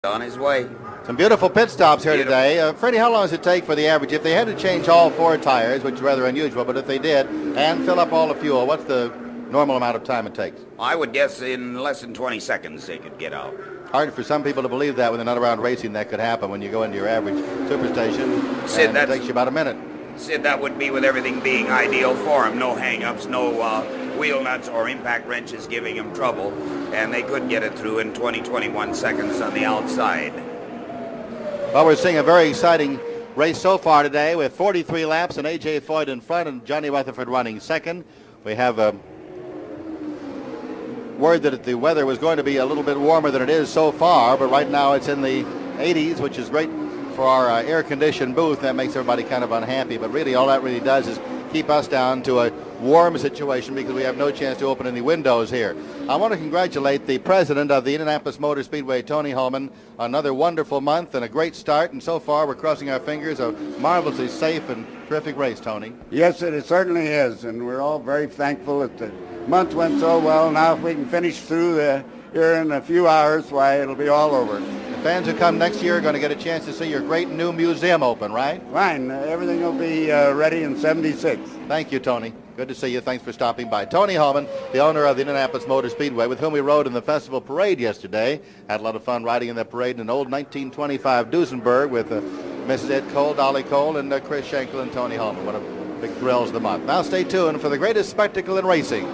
On his way. Some beautiful pit stops here today. Freddie, how long does it take for the average? If they had to change all four tires, which is rather unusual, but if they did, and fill up all the fuel, what's the normal amount of time it takes? I would guess in less than 20 seconds they could get out. Hard for some people to believe that when they're not around racing that could happen when you go into your average superstation. Sid, it takes you about a minute. Sid, that would be with everything being ideal for him. No hang-ups, no wheel nuts or impact wrenches giving him trouble. And they could get it through in 21 seconds on the outside. Well, we're seeing a very exciting race so far today with 43 laps and A.J. Foyt in front and Johnny Rutherford running second. We have a word that the weather was going to be a little bit warmer than it is so far, but right now it's in the 80s, which is great for our air-conditioned booth. That makes everybody kind of unhappy, but really all that really does is keep us down to a warm situation because we have no chance to open any windows here. I want to congratulate the president of the Indianapolis Motor Speedway, Tony Hulman, on another wonderful month and a great start, and so far we're crossing our fingers, a marvelously safe and terrific race, Tony. Yes, it certainly is, and we're all very thankful that the month went so well. Now if we can finish through here in a few hours, why, it'll be all over. Fans who come next year are going to get a chance to see your great new museum open, right? Fine. Everything will be ready in 76. Thank you, Tony. Good to see you. Thanks for stopping by. Tony Hulman, the owner of the Indianapolis Motor Speedway, with whom we rode in the festival parade yesterday. Had a lot of fun riding in that parade in an old 1925 Duesenberg with Mrs. Ed Cole, Dolly Cole, and Chris Schenkel and Tony Hulman. One of the big thrills of the month. Now stay tuned for the greatest spectacle in racing.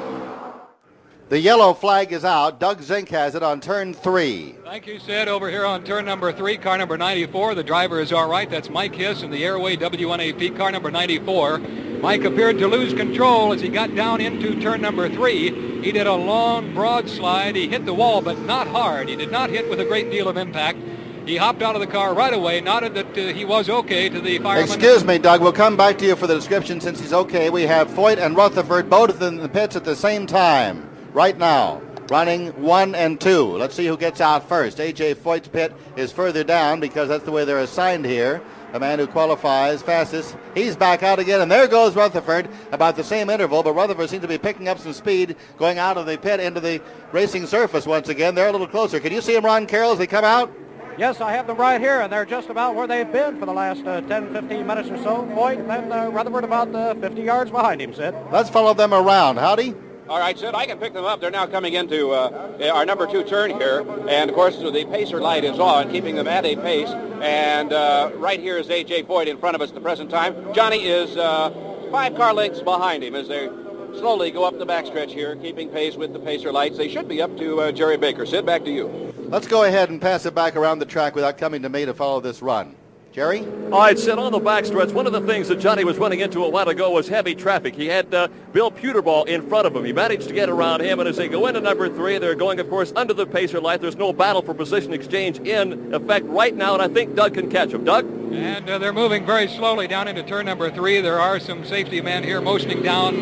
The yellow flag is out. Doug Zink has it on turn 3. Thank you, Sid. Over here on turn number 3, car number 94. The driver is all right. That's Mike Hiss in the Airway W1AP, car number 94. Mike appeared to lose control as he got down into turn number 3. He did a long, broad slide. He hit the wall, but not hard. He did not hit with a great deal of impact. He hopped out of the car right away, nodded that he was okay to the fireman. Excuse me, Doug. We'll come back to you for the description since he's okay. We have Foyt and Rutherford both in the pits at the same time. Right now, running 1 and 2. Let's see who gets out first. A.J. Foyt's pit is further down because that's the way they're assigned here. The man who qualifies fastest, he's back out again, and there goes Rutherford, about the same interval, but Rutherford seems to be picking up some speed, going out of the pit into the racing surface once again. They're a little closer. Can you see him, Ron Carroll, as they come out? Yes, I have them right here, and they're just about where they've been for the last 10, 15 minutes or so. Foyt and then Rutherford about 50 yards behind him, Sid. Let's follow them around. Howdy? All right, Sid, I can pick them up. They're now coming into our number 2 turn here. And, of course, the pacer light is on, keeping them at a pace. And right here is A.J. Foyt in front of us at the present time. Johnny is 5 car lengths behind him as they slowly go up the backstretch here, keeping pace with the pacer lights. They should be up to Jerry Baker. Sid, back to you. Let's go ahead and pass it back around the track without coming to me to follow this run. Jerry? All right, Sid, on the backstretch, one of the things that Johnny was running into a while ago was heavy traffic. He had Bill Puterball in front of him. He managed to get around him, and as they go into number 3, they're going, of course, under the pacer light. There's no battle for position exchange in effect right now, and I think Doug can catch him. Doug? And they're moving very slowly down into turn number 3. There are some safety men here motioning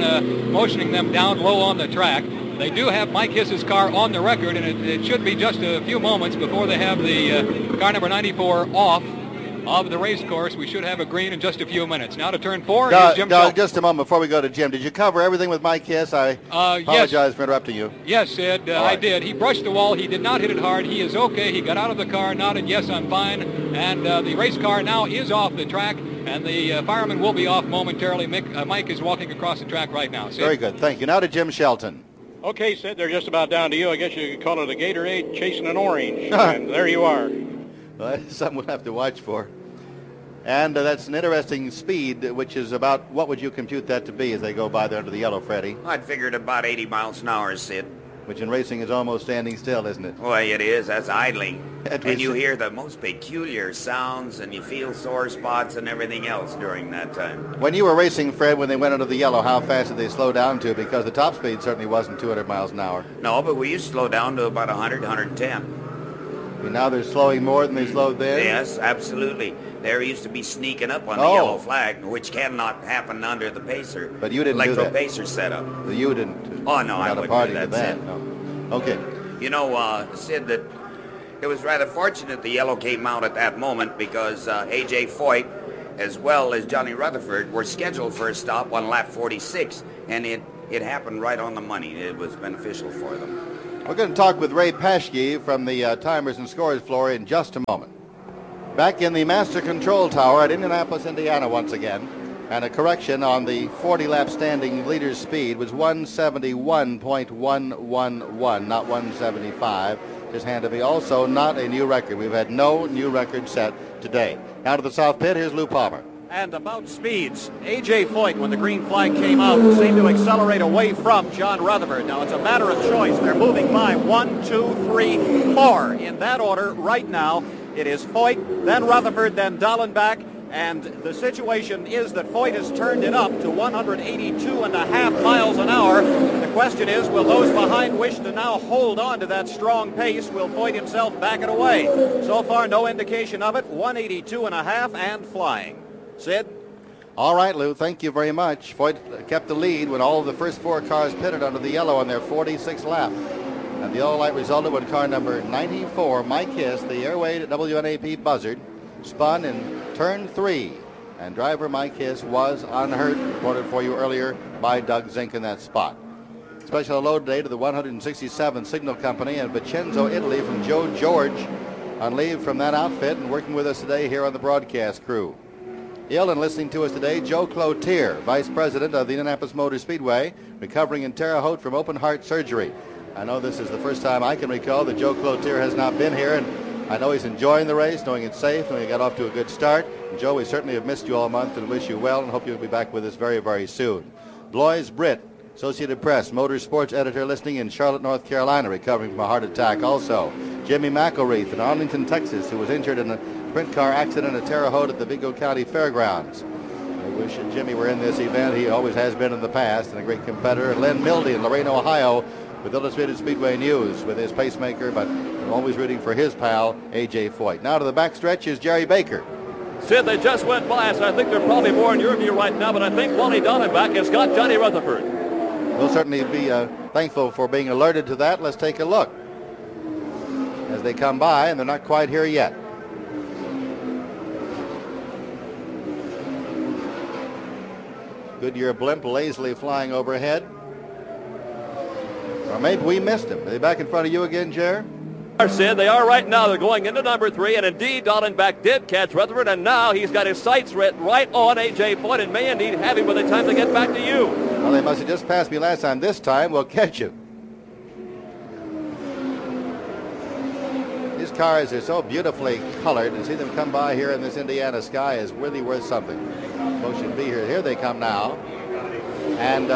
them down low on the track. They do have Mike Hiss's car on the record, and it should be just a few moments before they have the car number 94 off of the race course. We should have a green in just a few minutes. Now to turn 4. Here's Jim Doug, just a moment before we go to Jim. Did you cover everything with Mike Hiss? I apologize for interrupting you. Yes, Sid, I did. He brushed the wall. He did not hit it hard. He is okay. He got out of the car, nodded, yes, I'm fine. And the race car now is off the track, and the fireman will be off momentarily. Mike is walking across the track right now. Sid? Very good. Thank you. Now to Jim Shelton. Okay, Sid, they're just about down to you. I guess you could call it a Gatorade chasing an orange. And there you are. Well, that's something we'll have to watch for. And that's an interesting speed, which is about, what would you compute that to be as they go by there under the yellow, Freddie? I'd figured about 80 miles an hour, Sid. Which in racing is almost standing still, isn't it? Well, it is. That's idling. And you hear the most peculiar sounds, and you feel sore spots and everything else during that time. When you were racing, Fred, when they went under the yellow, how fast did they slow down to? Because the top speed certainly wasn't 200 miles an hour. No, but we used to slow down to about 100, 110. And now they're slowing more than they slowed then? Yes, absolutely. They used to be sneaking up on the yellow flag, which cannot happen under the pacer. But you didn't do that. Electro-pacer setup. You didn't. Oh, no, I wouldn't do that. No. Okay. You know, Sid, that it was rather fortunate the yellow came out at that moment because A.J. Foyt, as well as Johnny Rutherford, were scheduled for a stop on lap 46, and it happened right on the money. It was beneficial for them. We're going to talk with Ray Paschke from the timers and scores floor in just a moment. Back in the master control tower at Indianapolis, Indiana once again. And a correction on the 40-lap standing leader's speed was 171.111, not 175. Just hand to me. Also not a new record. We've had no new record set today. Now to the south pit. Here's Lou Palmer. And about speeds, A.J. Foyt, when the green flag came out, seemed to accelerate away from John Rutherford. Now, it's a matter of choice. They're moving by 1, 2, 3, 4. In that order right now, it is Foyt, then Rutherford, then Dallenbach. And the situation is that Foyt has turned it up to 182.5 miles an hour. The question is, will those behind wish to now hold on to that strong pace? Will Foyt himself back it away? So far, no indication of it. 182.5 and flying. Sid? All right, Lou, thank you very much. Foyt kept the lead when all of the first 4 cars pitted under the yellow on their 46th lap. And the yellow light resulted when car number 94, Mike Hiss, the Airway WNAP Buzzard, spun in turn 3. And driver Mike Hiss was unhurt, reported for you earlier by Doug Zink in that spot. Special hello today to the 167 Signal Company in Vicenzo, Italy, from Joe George on leave from that outfit and working with us today here on the broadcast crew. Ill and listening to us today, Joe Cloutier, Vice President of the Indianapolis Motor Speedway, recovering in Terre Haute from open heart surgery. I know this is the first time I can recall that Joe Cloutier has not been here, and I know he's enjoying the race, knowing it's safe, knowing he got off to a good start. And Joe, we certainly have missed you all month and wish you well and hope you'll be back with us very, very soon. Blois Britt, Associated Press, Motorsports Editor, listening in Charlotte, North Carolina, recovering from a heart attack also. Jimmy McElreath in Arlington, Texas, who was injured in a sprint car accident at Terre Haute at the Vigo County Fairgrounds. I wish Jimmy were in this event. He always has been in the past and a great competitor. And Len Mildy in Lorain, Ohio, with Illustrated Speedway News with his pacemaker, but I'm always rooting for his pal, A.J. Foyt. Now to the backstretch is Jerry Baker. Sid, they just went by us. I think they're probably more in your view right now, but I think Wally Dallenbach has got Johnny Rutherford. We'll certainly be thankful for being alerted to that. Let's take a look as they come by, and they're not quite here yet. Goodyear blimp lazily flying overhead. Or maybe we missed him. Are they back in front of you again, Jer? Sid, they are right now. They're going into number 3, and indeed Dallenbach did catch Rutherford, and now he's got his sights right on A.J. Foyt and may indeed have him by the time they get back to you. Well, they must have just passed me last time. This time, we'll catch you. These cars are so beautifully colored, and see them come by here in this Indiana sky is really worth something. Folks should be here. Here they come now. And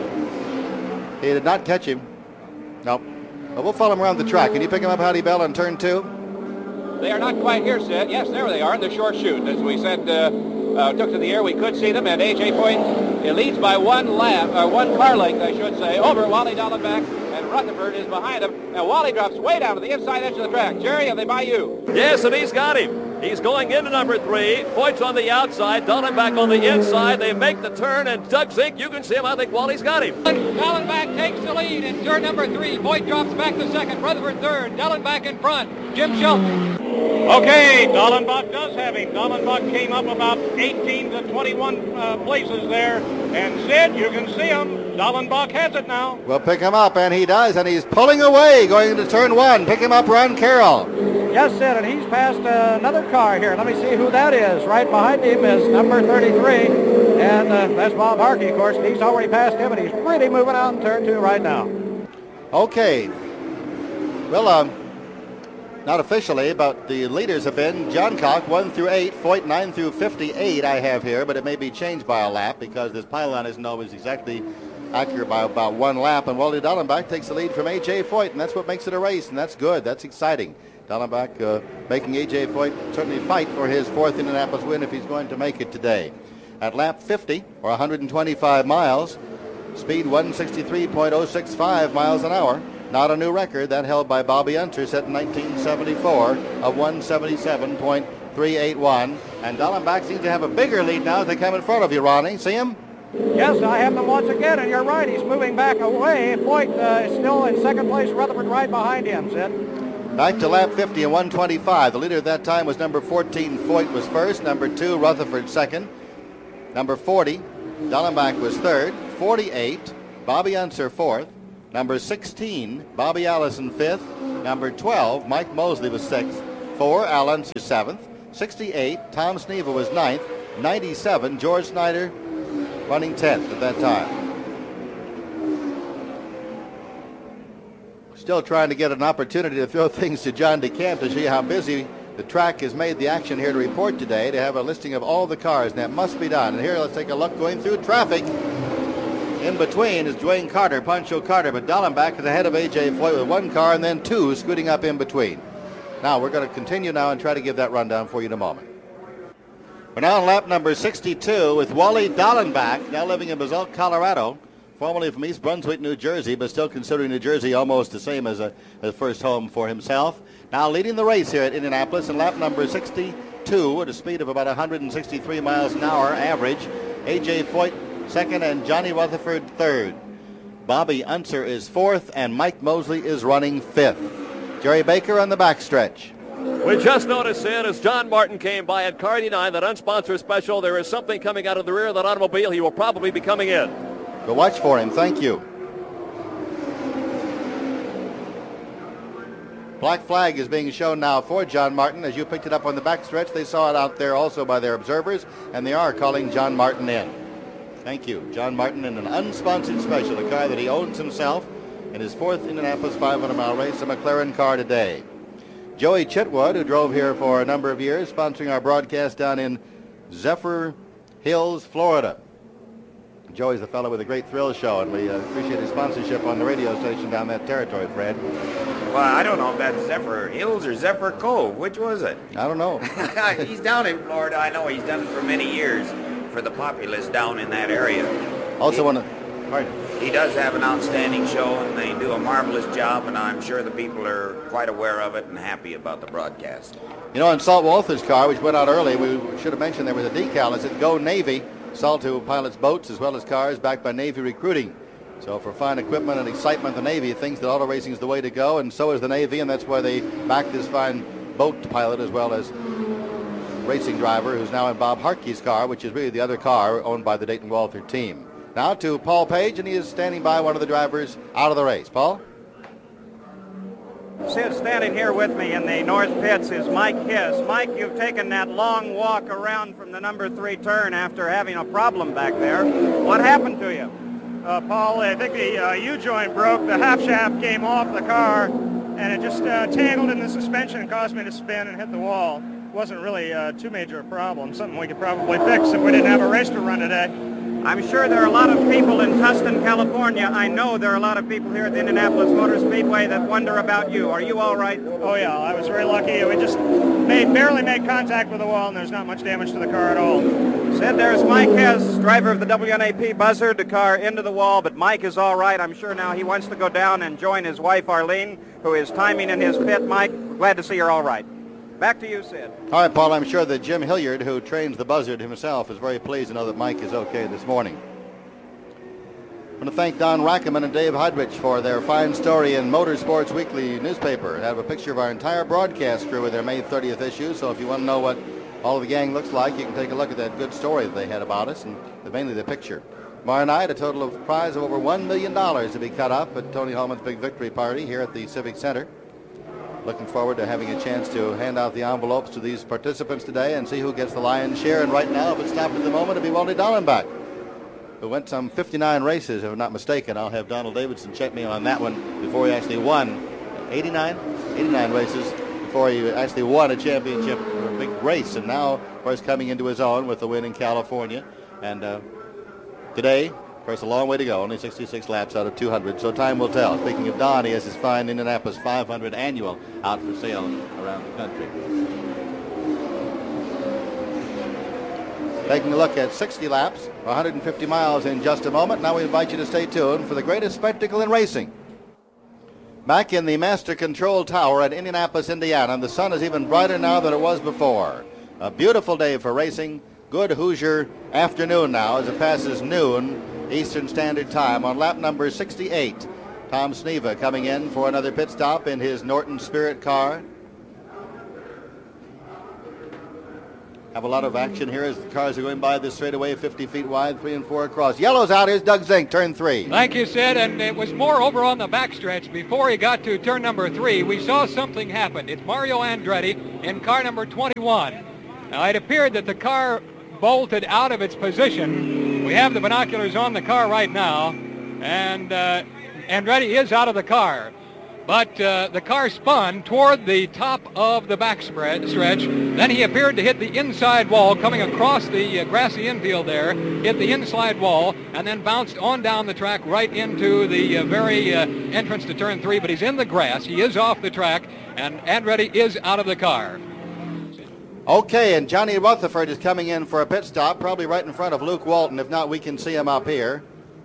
he did not catch him. Nope. But we'll follow him around the track. Can you pick him up, Howdy Bell, on turn 2? They are not quite here, Sid. Yes, there they are in the short chute. As we said, took to the air, we could see them, and A.J. Foyt leads by one car length, I should say, over Wally Dallenbach, and Rutherford is behind him. Now, Wally drops way down to the inside edge of the track. Jerry, are they by you? Yes, and he's got him. He's going into number 3. Foyt's on the outside, Dallenbach on the inside. They make the turn, and Doug Zink, you can see him. I think Wally's got him. Dallenbach takes the lead in turn number 3. Foyt drops back to second. Rutherford third. Dallenbach in front. Jim Shelton. Okay, Dallenbach does have him. Dallenbach came up about 18 to 21 places there. And Sid, you can see him. Dallenbach has it now. We'll pick him up, and he does, and he's pulling away going into turn 1. Pick him up, Ron Carroll. Yes, Sid, and he's passed another car here. Let me see who that is. Right behind him is number 33, and that's Bob Harkey, of course. He's already passed him, and he's really moving out in turn 2 right now. Okay. Well, not officially, but the leaders have been John Cock 1 through 8, Foyt 9 through 58 I have here, but it may be changed by a lap because this pylon isn't always exactly accurate by about 1 lap, and Wally Dallenbach takes the lead from A.J. Foyt, and that's what makes it a race, and that's good. That's exciting. Dallenbach making A.J. Foyt certainly fight for his 4th Indianapolis win if he's going to make it today. At lap 50, or 125 miles, speed 163.065 miles an hour. Not a new record. That held by Bobby Unser, set in 1974 of 177.381. And Dallenbach seems to have a bigger lead now as they come in front of you, Ronnie. See him? Yes, I have them once again, and you're right. He's moving back away. Foyt is still in second place. Rutherford right behind him, Sid. Back to lap 50 and 125. The leader at that time was number 14, Foyt was first. Number 2, Rutherford second. Number 40, Dallenbach was third. 48, Bobby Unser fourth. Number 16, Bobby Allison 5th. Number 12, Mike Mosley was 6th. 4, Al Unser 7th. 68, Tom Sneva was 9th. 97, George Snyder running 10th at that time. Still trying to get an opportunity to throw things to John DeCamp to see how busy the track has made the action here to report today, to have a listing of all the cars, and that must be done. And here, let's take a look going through traffic. In between is Dwayne Carter, Pancho Carter, but Dallenbach is ahead of A.J. Foyt with 1 car and then 2 scooting up in between. Now, we're going to continue now and try to give that rundown for you in a moment. We're now on lap number 62 with Wally Dallenbach, now living in Basalt, Colorado, formerly from East Brunswick, New Jersey, but still considering New Jersey almost the same as a first home for himself. Now leading the race here at Indianapolis in lap number 62 at a speed of about 163 miles an hour average. A.J. Foyt second and Johnny Rutherford third. Bobby Unser is fourth and Mike Mosley is running fifth. Jerry Baker on the backstretch. We just noticed, Sid, as John Martin came by at car 89, that unsponsored special, there is something coming out of the rear of that automobile. He will probably be coming in. Go watch for him. Thank you. Black flag is being shown now for John Martin. As you picked it up on the backstretch, they saw it out there also by their observers, and they are calling John Martin in. Thank you. John Martin in an unsponsored special, a car that he owns himself in his 4th Indianapolis 500-mile race, a McLaren car today. Joey Chitwood, who drove here for a number of years, sponsoring our broadcast down in Zephyr Hills, Florida. Joey's a fellow with a great thrill show, and we appreciate his sponsorship on the radio station down that territory, Fred. Well, I don't know if that's Zephyr Hills or Zephyr Cove. Which was it? I don't know. He's down in Florida. I know he's done it for many years for the populace down in that area. Also want to... He does have an outstanding show, and they do a marvelous job, and I'm sure the people are quite aware of it and happy about the broadcast. You know, in Salt Walther's car, which went out early, we should have mentioned there was a decal. It said Go Navy. Salt, who pilots boats as well as cars, backed by Navy recruiting. So for fine equipment and excitement, the Navy thinks that auto racing is the way to go, and so is the Navy, and that's why they back this fine boat pilot as well as racing driver who's now in Bob Hartke's car, which is really the other car owned by the Dayton Walther team. Now to Paul Page, and he is standing by one of the drivers out of the race. Paul? Sid, standing here with me in the north pits is Mike Hiss. Mike, you've taken that long walk around from the number 3 turn after having a problem back there. What happened to you? Paul, I think the U-joint broke. The half shaft came off the car, and it just tangled in the suspension and caused me to spin and hit the wall. It wasn't really too major a problem, something we could probably fix if we didn't have a race to run today. I'm sure there are a lot of people in Tustin, California. I know there are a lot of people here at the Indianapolis Motor Speedway that wonder about you. Are you all right? Oh, yeah. I was very lucky. We just barely made contact with the wall, and there's not much damage to the car at all. Sid, there's Mike Hess, driver of the WNAP Buzzard, the car into the wall, but Mike is all right. I'm sure now he wants to go down and join his wife, Arlene, who is timing in his pit. Mike, glad to see you're all right. Back to you, Sid. All right, Paul, I'm sure that Jim Hilliard, who trains the Buzzard himself, is very pleased to know that Mike is okay this morning. I want to thank Don Rackerman and Dave Heidrich for their fine story in Motorsports Weekly newspaper. They have a picture of our entire broadcast crew with their May 30th issue, so if you want to know what all of the gang looks like, you can take a look at that good story that they had about us, and mainly the picture. Tomorrow night, a total of prize of over $1 million to be cut up at Tony Holman's big victory party here at the Civic Center. Looking forward to having a chance to hand out the envelopes to these participants today and see who gets the lion's share. And right now, if it's stopped at the moment, it'll be Wally Dallenbach, who went some 59 races, if I'm not mistaken. I'll have Donald Davidson check me on that one before he actually won. 89 races before he actually won a championship or a big race. And now, of course, coming into his own with the win in California. And today, of course, a long way to go, only 66 laps out of 200, so time will tell. Speaking of Don, he has his fine Indianapolis 500 annual out for sale around the country. Taking a look at 60 laps, 150 miles in just a moment. Now we invite you to stay tuned for the greatest spectacle in racing. Back in the Master Control Tower at Indianapolis, Indiana, the sun is even brighter now than it was before. A beautiful day for racing. Good Hoosier afternoon now as it passes noon Eastern Standard Time on lap number 68. Tom Sneva coming in for another pit stop in his Norton Spirit car. have a lot of action here as the cars are going by this straightaway, 50 feet wide, 3 and 4 across. Yellow's out. Here's Doug Zink, turn 3. Like you said, and it was more over on the backstretch before he got to turn number 3. We saw something happen. It's Mario Andretti in car number 21. Now, it appeared that the car bolted out of its position. We have the binoculars on the car right now, and Andretti is out of the car. But the car spun toward the top of the back stretch. Then he appeared to hit the inside wall coming across the grassy infield there, hit the inside wall, and then bounced on down the track right into the very entrance to turn 3. But he's in the grass. He is off the track, and Andretti is out of the car. Okay, and Johnny Rutherford is coming in for a pit stop, probably right in front of Luke Walton. If not, we can see him up here.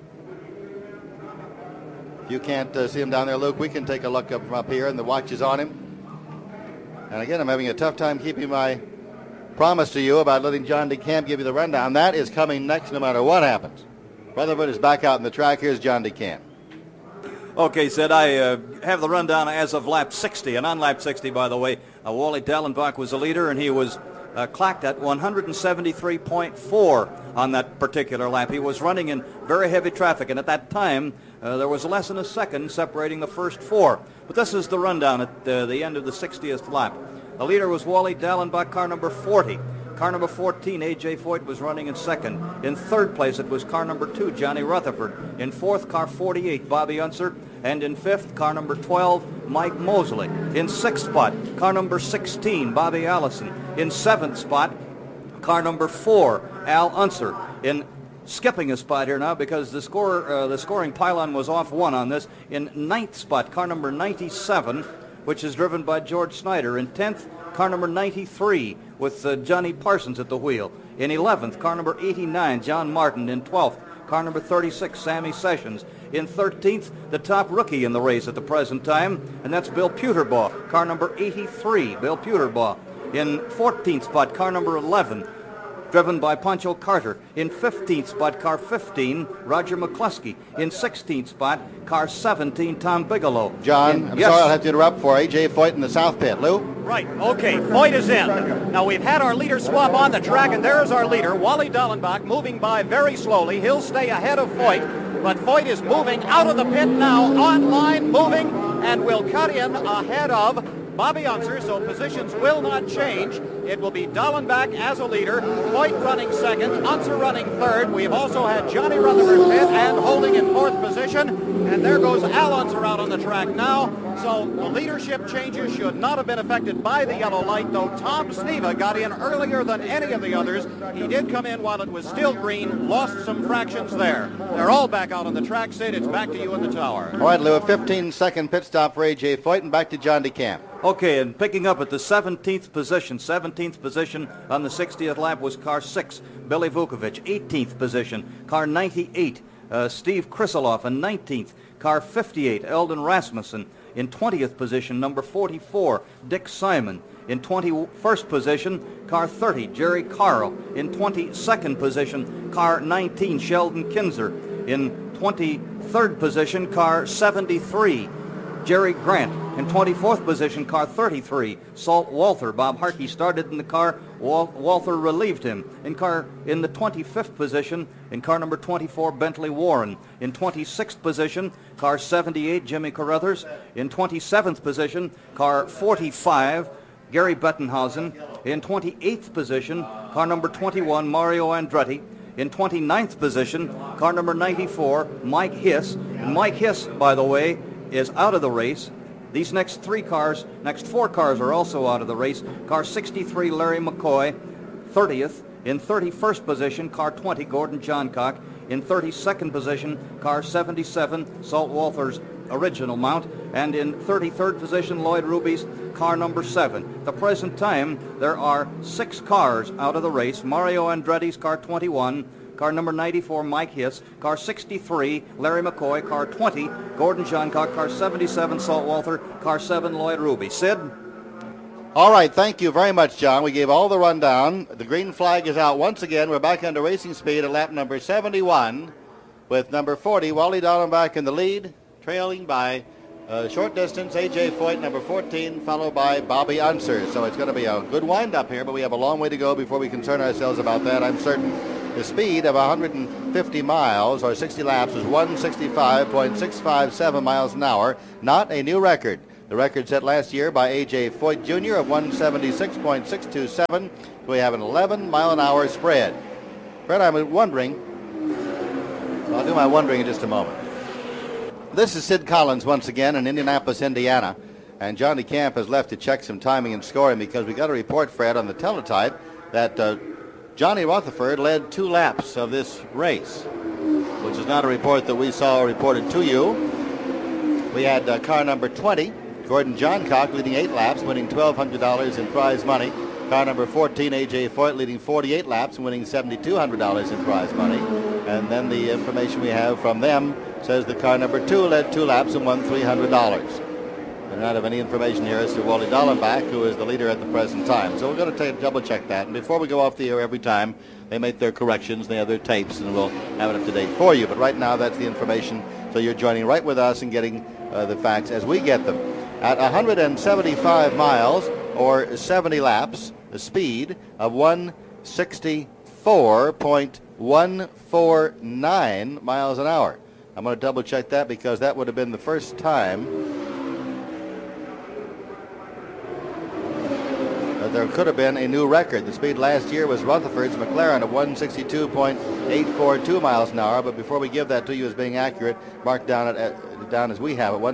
You can't see him down there, Luke. We can take a look up from up here, and the watch is on him. And again, I'm having a tough time keeping my promise to you about letting John DeCamp give you the rundown. That is coming next no matter what happens. Rutherford is back out in the track. Here's John DeCamp. Okay, Sid, I have the rundown as of lap 60. And on lap 60, by the way, Wally Dallenbach was the leader, and he was clocked at 173.4 on that particular lap. He was running in very heavy traffic, and at that time, there was less than a second separating the first 4. But this is the rundown at the end of the 60th lap. The leader was Wally Dallenbach, car number 40. Car number 14, A.J. Foyt, was running in second. In third place, it was car number 2, Johnny Rutherford. In fourth, car 48, Bobby Unser. And in fifth, car number 12, Mike Mosley. In sixth spot, car number 16, Bobby Allison. In seventh spot, car number 4, Al Unser. In skipping a spot here now because the scoring pylon was off 1 on this. In ninth spot, car number 97, which is driven by George Snyder. In 10th, car number 93 with Johnny Parsons at the wheel. In 11th, car number 89, John Martin. In 12th, car number 36, Sammy Sessions. In 13th, the top rookie in the race at the present time, and that's Bill Puterbaugh, car number 83, Bill Puterbaugh. In 14th spot, car number 11, driven by Pancho Carter. In 15th spot, car 15, Roger McCluskey. In 16th spot, car 17, Tom Bigelow. John, I'm sorry I'll have to interrupt for A.J. Foyt in the south pit. Lou? Right, okay, Foyt is in. Now we've had our leader swap on the track, and there's our leader, Wally Dallenbach, moving by very slowly. He'll stay ahead of Foyt, but Foyt is moving out of the pit now, on line, moving, and will cut in ahead of Bobby Unser, so positions will not change. It will be Dallenbach as a leader, Foyt running second, Unser running third. We've also had Johnny Rutherford pit and holding in fourth position, and there goes Al Unser out on the track now. So the leadership changes should not have been affected by the yellow light, though Tom Sneva got in earlier than any of the others. He did come in while it was still green, lost some fractions there. They're all back out on the track. Sid, it's back to you in the tower. All right, Lou, a 15-second pit stop for A.J. Foyt, and back to John DeCamp. Okay, and picking up at the 17th position on the 60th lap was car 6, Billy Vukovic. 18th position, car 98, Steve Krisiloff. And 19th, car 58, Eldon Rasmussen. In 20th position, number 44, Dick Simon. In 21st position, car 30, Jerry Carl. In 22nd position, car 19, Sheldon Kinzer. In 23rd position, car 73, Jerry Grant. In 24th position, car 33, Salt Walther. Bob Harkey started in the car. Walther relieved him. In the 25th position, in car number 24, Bentley Warren. In 26th position, car 78, Jimmy Carruthers. In 27th position, car 45, Gary Bettenhausen. In 28th position, car number 21, Mario Andretti. In 29th position, car number 94, Mike Hiss. And Mike Hiss, by the way, is out of the race. These next four cars are also out of the race. Car 63, Larry McCoy, 30th. In 31st position, car 20, Gordon Johncock. In 32nd position, car 77, Salt Walther's original mount. And in 33rd position, Lloyd Ruby's car number 7. At the present time, there are 6 cars out of the race. Mario Andretti's car 21, car number 94, Mike Hiss, car 63, Larry McCoy, car 20, Gordon Johncock, car 77, Salt Walther, car 7, Lloyd Ruby. Sid? All right, thank you very much, John. We gave all the rundown. The green flag is out once again. We're back under racing speed at lap number 71 with number 40, Wally Dallenbach in the lead, trailing by Short distance, A.J. Foyt, number 14, followed by Bobby Unser. So it's going to be a good wind-up here, but we have a long way to go before we concern ourselves about that, I'm certain. The speed of 150 miles, or 60 laps, was 165.657 miles an hour, not a new record. The record set last year by A.J. Foyt Jr. of 176.627. We have an 11-mile-an-hour spread. Fred, I'm wondering, I'll do my wondering in just a moment. This is Sid Collins once again in Indianapolis, Indiana. And Johnny Camp has left to check some timing and scoring because we got a report, Fred, on the teletype that Johnny Rutherford led 2 laps of this race, which is not a report that we saw reported to you. We had car number 20, Gordon Johncock, leading 8 laps, winning $1,200 in prize money. Car number 14, A.J. Foyt, leading 48 laps, winning $7,200 in prize money. And then the information we have from them says the car number 2 led 2 laps and won $300. We do not have any information here as to Wally Dallenbach, who is the leader at the present time. So we're going to double check that. And before we go off the air every time, they make their corrections, they have their tapes, and we'll have it up to date for you. But right now, that's the information. So you're joining right with us and getting the facts as we get them. At 175 miles, or 70 laps, the speed of 164.149 miles an hour. I'm going to double check that because that would have been the first time that there could have been a new record. The speed last year was Rutherford's McLaren of 162.842 miles an hour, but before we give that to you as being accurate, mark down down as we have it,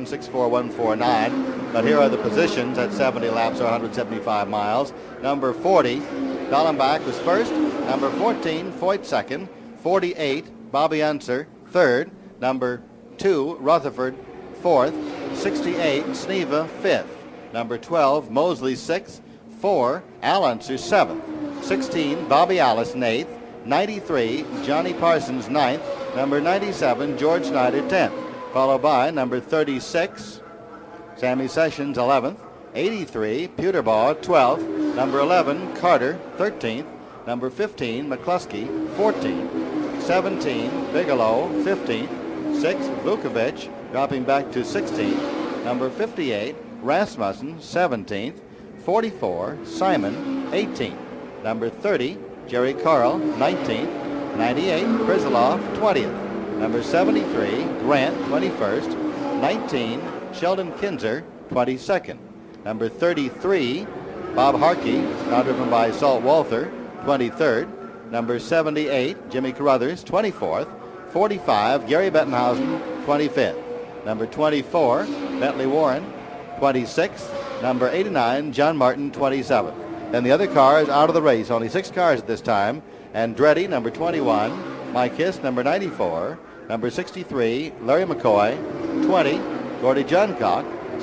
164.149. But here are the positions at 70 laps or 175 miles. Number 40, Dallenbach was first. Number 14, Foyt second. 48, Bobby Unser third. Number 2, Rutherford fourth. 68, Sneva fifth. Number 12, Mosley sixth. 4, Al Unser seventh. 16, Bobby Allison eighth. 93, Johnny Parsons ninth. Number 97, George Snyder 10th. Followed by number 36, Sammy Sessions 11th. 83, Puterbaugh 12th. Number 11, Carter 13th. Number 15, McCluskey 14th. 17, Bigelow 15th. 6, Vukovic dropping back to 16th. Number 58, Rasmussen 17th. 44, Simon 18th. Number 30, Jerry Carl 19th. 98, Brizalov 20th. Number 73, Grant 21st. 19, Sheldon Kinzer 22nd. Number 33, Bob Harkey, now driven by Salt Walther, 23rd. Number 78, Jimmy Carruthers, 24th. 45, Gary Bettenhausen, 25th. Number 24, Bentley Warren, 26th. Number 89, John Martin, 27th. Then the other cars out of the race, only 6 cars at this time. Andretti, number 21, Mike Hiss, number 94, number 63, Larry McCoy, 20, Gordy Johncock,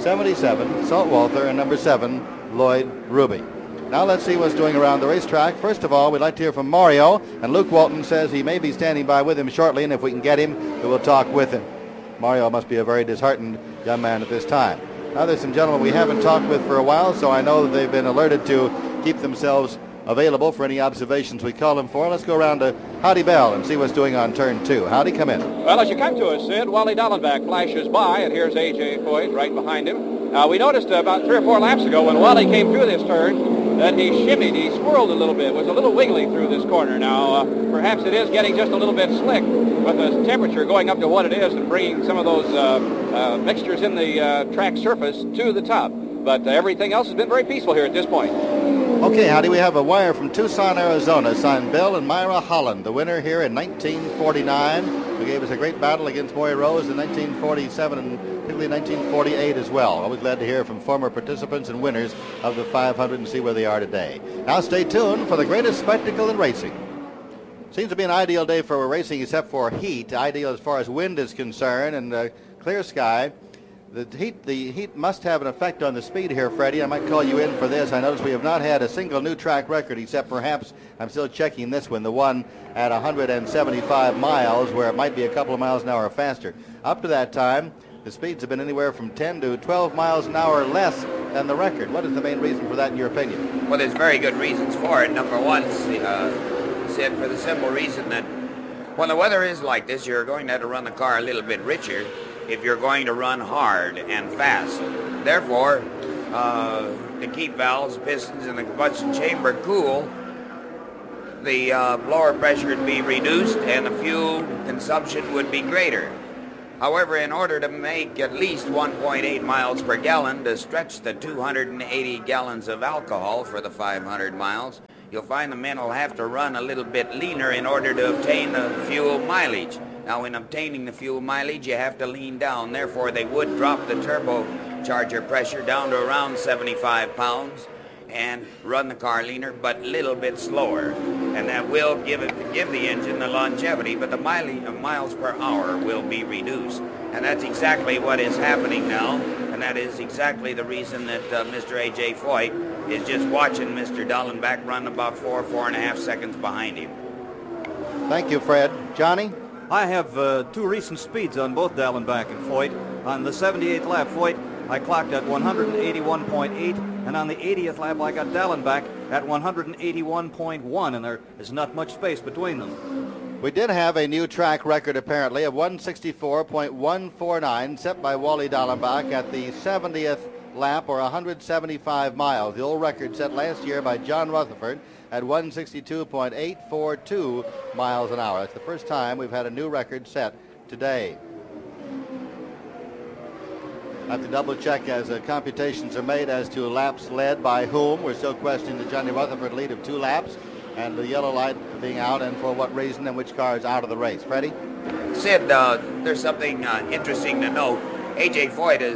77, Salt Walther, and number 7, Lloyd Ruby. Now let's see what's doing around the racetrack. First of all, we'd like to hear from Mario, and Luke Walton says he may be standing by with him shortly, and if we can get him, we will talk with him. Mario must be a very disheartened young man at this time. Now there's some gentlemen we haven't talked with for a while, so I know that they've been alerted to keep themselves available for any observations we call them for. Let's go around to Howdy Bell and see what's doing on turn 2. Howdy, come in. Well, as you come to us, Sid, Wally Dallenbach flashes by, and here's A.J. Foyt right behind him. We noticed about 3 or 4 laps ago when Wally came through this turn that he shimmied, he swirled a little bit, was a little wiggly through this corner. Now, perhaps it is getting just a little bit slick with the temperature going up to what it is and bringing some of those mixtures in the track surface to the top. But everything else has been very peaceful here at this point. Okay, Howdy, we have a wire from Tucson, Arizona, signed Bill and Myra Holland, the winner here in 1949, who gave us a great battle against Moy Rose in 1947 and particularly 1948 as well. Always glad to hear from former participants and winners of the 500 and see where they are today. Now stay tuned for the greatest spectacle in racing. Seems to be an ideal day for racing except for heat, ideal as far as wind is concerned and clear sky. The heat must have an effect on the speed here, Freddie. I might call you in for this. I notice we have not had a single new track record except perhaps, I'm still checking this one, the one at 175 miles where it might be a couple of miles an hour faster. Up to that time, the speeds have been anywhere from 10 to 12 miles an hour less than the record. What is the main reason for that in your opinion? Well, there's very good reasons for it. Number one, Sid, for the simple reason that when the weather is like this, you're going to have to run the car a little bit richer. if you're going to run hard and fast. Therefore, to keep valves, pistons, and the combustion chamber cool, the blower pressure would be reduced and the fuel consumption would be greater. However, in order to make at least 1.8 miles per gallon to stretch the 280 gallons of alcohol for the 500 miles, you'll find the men will have to run a little bit leaner in order to obtain the fuel mileage. Now, in obtaining the fuel mileage, you have to lean down. Therefore, they would drop the turbocharger pressure down to around 75 pounds and run the car leaner, but a little bit slower. And that will give the engine the longevity, but the miles per hour will be reduced. And that's exactly what is happening now, and that is exactly the reason that Mr. A.J. Foyt is just watching Mr. Dallenbach run about 4.5 seconds behind him. Thank you, Fred. Johnny? I have two recent speeds on both Dallenbach and Foyt. On the 78th lap, Foyt, I clocked at 181.8, and on the 80th lap, I got Dallenbach at 181.1, and there is not much space between them. We did have a new track record, apparently, of 164.149 set by Wally Dallenbach at the 70th lap, or 175 miles. The old record set last year by John Rutherford at 162.842 miles an hour. That's the first time we've had a new record set today. I have to double check as computations are made as to laps led by whom. We're still questioning the Johnny Rutherford lead of 2 laps and the yellow light being out, and for what reason and which car is out of the race. Freddie? Sid, there's something interesting to note. A.J. Foyt has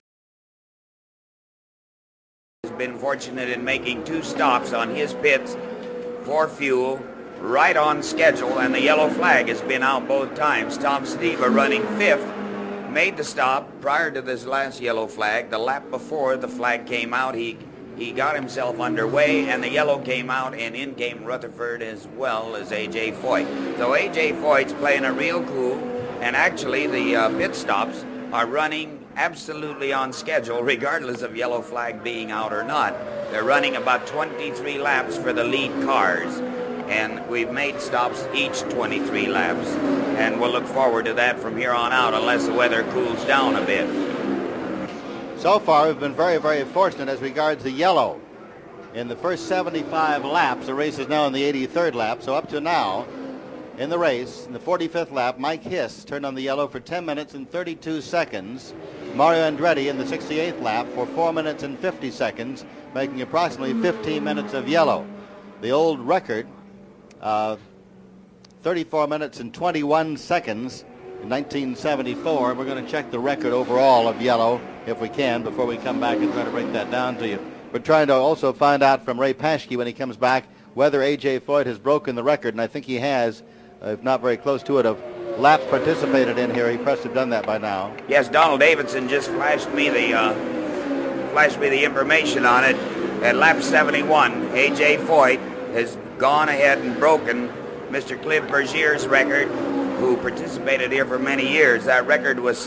been fortunate in making 2 stops on his pits for fuel right on schedule, and the yellow flag has been out both times. Tom Steva, running 5th, made the stop prior to this last yellow flag. The lap before the flag came out, he got himself underway, and the yellow came out, and in came Rutherford as well as A.J. Foyt. So A.J. Foyt's playing a real cool, and actually the pit stops are running absolutely on schedule, regardless of yellow flag being out or not. They're running about 23 laps for the lead cars, and we've made stops each 23 laps, and we'll look forward to that from here on out unless the weather cools down a bit. So far, we've been very, very fortunate as regards the yellow. In the first 75 laps, the race is now in the 83rd lap, so up to now, in the race, in the 45th lap, Mike Hiss turned on the yellow for 10 minutes and 32 seconds. Mario Andretti in the 68th lap for 4 minutes and 50 seconds, making approximately 15 minutes of yellow. The old record, 34 minutes and 21 seconds in 1974. We're going to check the record overall of yellow, if we can, before we come back and try to break that down to you. We're trying to also find out from Ray Paschke when he comes back whether A.J. Foyt has broken the record, and I think he has, if not very close to it, of laps participated in here. He must have done that by now. Yes, Donald Davidson just flashed me the information on it. At lap 71, A.J. Foyt has gone ahead and broken Mr. Clive Bergier's record, who participated here for many years. That record was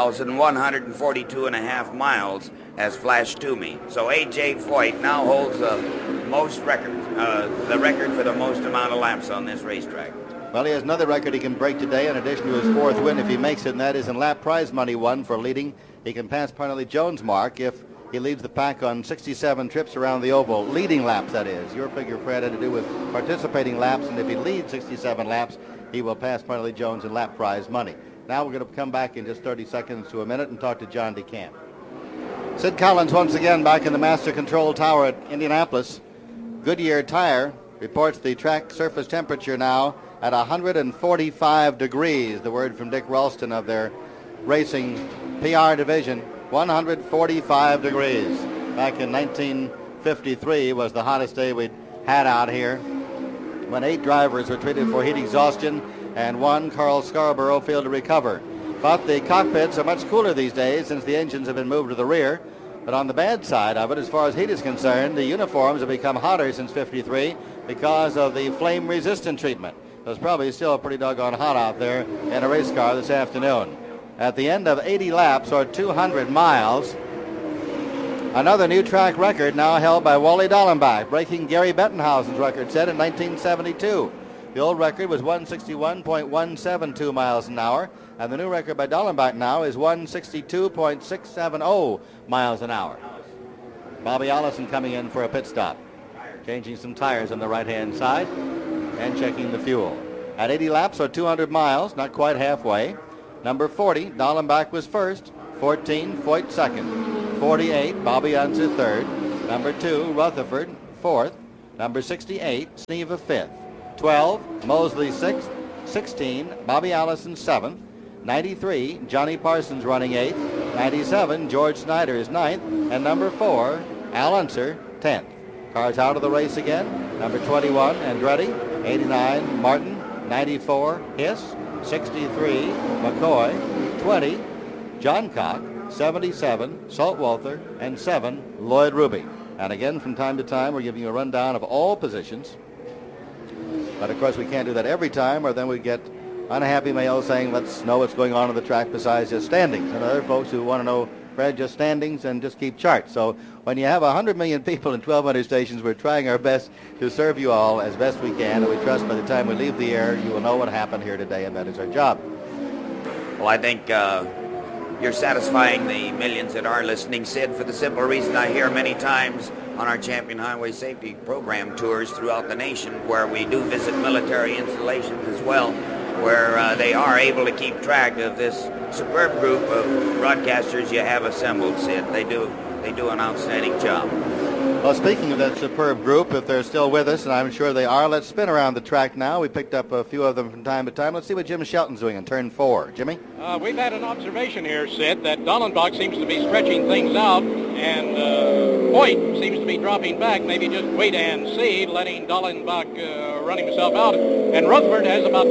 6,142.5 miles, as flashed to me. So A.J. Foyt now holds the record for the most amount of laps on this racetrack. Well, he has another record he can break today in addition to his 4th win if he makes it, and that is in lap prize money won for leading. He can pass Parnelli Jones' mark if he leads the pack on 67 trips around the oval. Leading laps, that is. Your figure, Fred, had to do with participating laps, and if he leads 67 laps, he will pass Parnelli Jones in lap prize money. Now we're going to come back in just 30 seconds to a minute and talk to John DeCamp. Sid Collins once again back in the Master Control Tower at Indianapolis. Goodyear Tire reports the track surface temperature now at 145 degrees. The word from Dick Ralston of their racing PR division, 145 degrees. Back in 1953 was the hottest day we'd had out here, when 8 drivers were treated for heat exhaustion and 1, Carl Scarborough, failed to recover. But the cockpits are much cooler these days since the engines have been moved to the rear. But on the bad side of it, as far as heat is concerned, the uniforms have become hotter since 53 because of the flame-resistant treatment. So it's probably still pretty doggone hot out there in a race car this afternoon. At the end of 80 laps, or 200 miles, another new track record now held by Wally Dallenbach, breaking Gary Bettenhausen's record set in 1972. The old record was 161.172 miles an hour, and the new record by Dallenbach now is 162.670 miles an hour. Bobby Allison coming in for a pit stop, changing some tires on the right-hand side and checking the fuel. At 80 laps or 200 miles, not quite halfway, number 40, Dallenbach was first, 14, Foyt second, 48, Bobby Unser third, number 2, Rutherford fourth, number 68, Sneva fifth, 12, Mosley 6th, 16, Bobby Allison 7th, 93, Johnny Parsons running 8th, 97, George Snyder is 9th, and number 4, Al Unser 10th. Cars out of the race again. Number 21, Andretti, 89, Martin, 94, Hiss, 63, McCoy, 20, John Cock, 77, Saltwalter, and 7, Lloyd Ruby. And again, from time to time, we're giving you a rundown of all positions. But of course, we can't do that every time, or then we get unhappy mail saying, let's know what's going on the track besides just standings. And other folks who want to know, Fred, just standings and just keep charts. So when you have 100 million people in 1,200 stations, we're trying our best to serve you all as best we can. And we trust by the time we leave the air, you will know what happened here today, and that is our job. Well, I think you're satisfying the millions that are listening, Sid, for the simple reason I hear many times on our Champion Highway Safety Program tours throughout the nation, where we do visit military installations as well, where they are able to keep track of this superb group of broadcasters you have assembled, Sid. They do an outstanding job. Well, speaking of that superb group, if they're still with us, and I'm sure they are, let's spin around the track now. We picked up a few of them from time to time. Let's see what Jim Shelton's doing in turn 4. Jimmy? We've had an observation here, Sid, that Dallenbach seems to be stretching things out, and Foyt seems to be dropping back, maybe just wait and see, letting Dallenbach run himself out. And Rutherford has about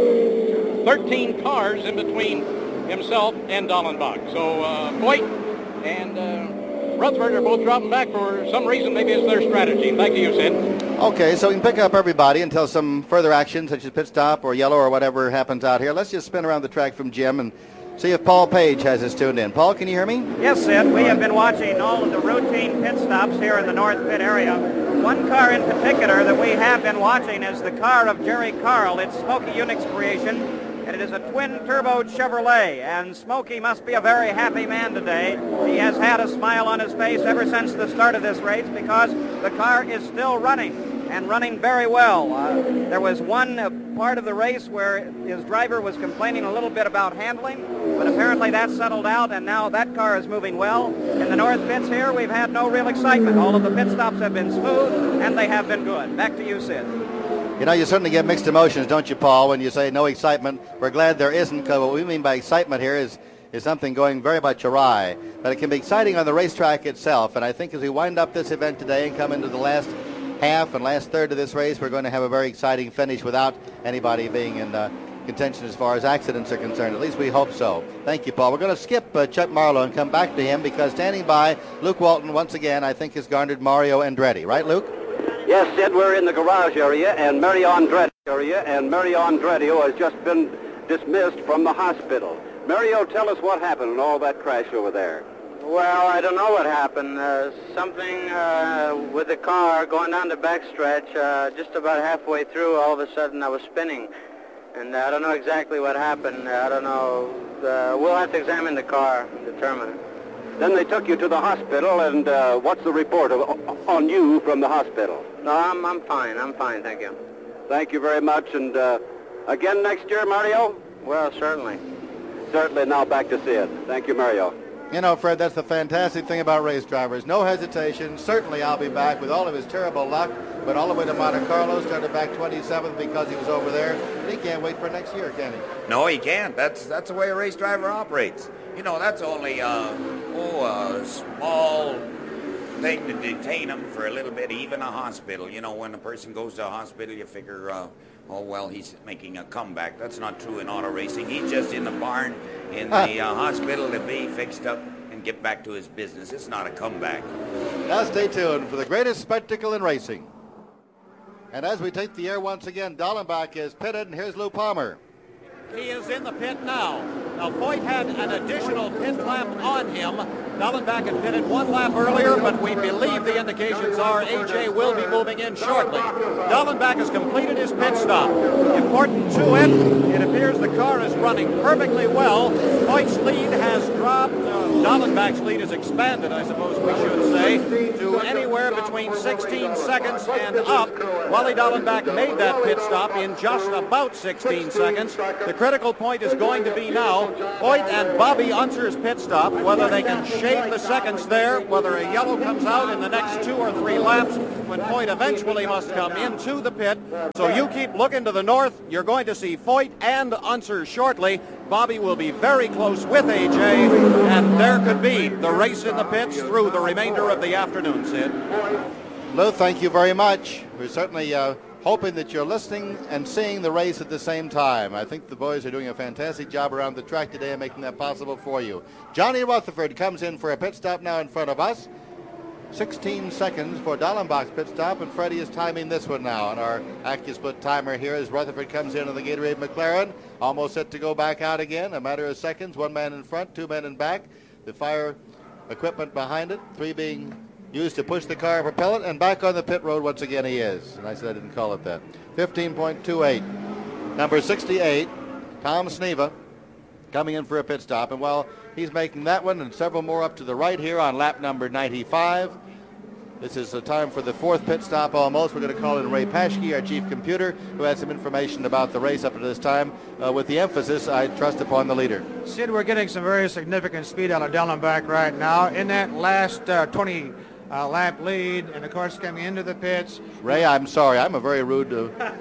13 cars in between himself and Dallenbach. So Foyt and Rutherford are both dropping back for some reason. Maybe it's their strategy. Back to you, Sid. Okay, so we can pick up everybody until some further action, such as pit stop or yellow or whatever happens out here. Let's just spin around the track from Jim and see if Paul Page has us tuned in. Paul, can you hear me? Yes, Sid. We have been watching all of the routine pit stops here in the North Pit area. One car in particular that we have been watching is the car of Jerry Carl. It's Smokey Unick's creation, and it is a twin-turbo Chevrolet, and Smokey must be a very happy man today. He has had a smile on his face ever since the start of this race because the car is still running, and running very well. There was one part of the race where his driver was complaining a little bit about handling, but apparently that settled out, and now that car is moving well. In the North Pits here, we've had no real excitement. All of the pit stops have been smooth, and they have been good. Back to you, Sid. You know, you certainly get mixed emotions, don't you, Paul, when you say no excitement. We're glad there isn't, because what we mean by excitement here is something going very much awry. But it can be exciting on the racetrack itself, and I think as we wind up this event today and come into the last half and last third of this race, we're going to have a very exciting finish without anybody being in contention as far as accidents are concerned. At least we hope so. Thank you, Paul. We're going to skip Chuck Marlowe and come back to him because standing by, Luke Walton once again, I think, has garnered Mario Andretti. Right, Luke? Yes, Sid, we're in the garage area, and Mario Andretti who has just been dismissed from the hospital. Mario, tell us what happened in all that crash over there. Well, I don't know what happened. Something with the car going down the backstretch, just about halfway through, all of a sudden I was spinning. And I don't know exactly what happened. I don't know. We'll have to examine the car and determine it. Then they took you to the hospital, and what's the report on you from the hospital? No, I'm fine. I'm fine, thank you. Thank you very much, and again next year, Mario? Well, certainly. Certainly. Now back to Sid. Thank you, Mario. You know, Fred, that's the fantastic thing about race drivers. No hesitation. Certainly I'll be back with all of his terrible luck. Went all the way to Monte Carlo, started back 27th because he was over there. He can't wait for next year, can he? No, he can't. That's the way a race driver operates. You know, that's only a small thing to detain him for a little bit, even a hospital. You know, when a person goes to a hospital, you figure, oh, well, he's making a comeback. That's not true in auto racing. He's just in the barn in the hospital to be fixed up and get back to his business. It's not a comeback. Now stay tuned for the greatest spectacle in racing. And as we take the air once again, Dallenbach is pitted, and here's Lou Palmer. He is in the pit now. Now, Foyt had an additional pit lap on him, Dallenbach had pitted 1 lap earlier, but we believe the indications are A.J. will be moving in shortly. Dallenbach has completed his pit stop. Important to it appears the car is running perfectly well. Voigt's lead has dropped. Dallenbach's lead has expanded, I suppose we should say, to anywhere between 16 seconds and up. Wally Dallenbach made that pit stop in just about 16 seconds. The critical point is going to be now Voigt and Bobby Unser's pit stop, whether they can shave the seconds there, whether a yellow comes out in the next 2 or 3 laps when Voigt eventually must come into the pit. So you keep looking to the north. You're going to see Voigt and Unser shortly. Bobby will be very close with AJ, and there could be the race in the pits through the remainder of the afternoon, Sid. Lou, thank you very much. We're certainly hoping that you're listening and seeing the race at the same time. I think the boys are doing a fantastic job around the track today and making that possible for you. Johnny Rutherford comes in for a pit stop now in front of us. 16 seconds for Dallenbach's pit stop, and Freddie is timing this one now on our AccuSplit timer here as Rutherford comes in on the Gatorade McLaren, almost set to go back out again. A matter of seconds, 1 man in front, 2 men in back. The fire equipment behind it, 3 being used to push the car and propel it, and back on the pit road once again he is. And I said I didn't call it that. 15.28. Number 68, Tom Sneva, coming in for a pit stop. And while he's making that one and several more up to the right here on lap number 95, this is the time for the 4th pit stop almost. We're going to call in Ray Paschke, our chief computer, who has some information about the race up to this time, with the emphasis, I trust, upon the leader. Sid, we're getting some very significant speed out of Dallenbach right now. In that last 20 lap lead, and of course coming into the pits. Ray, I'm sorry. I'm a very rude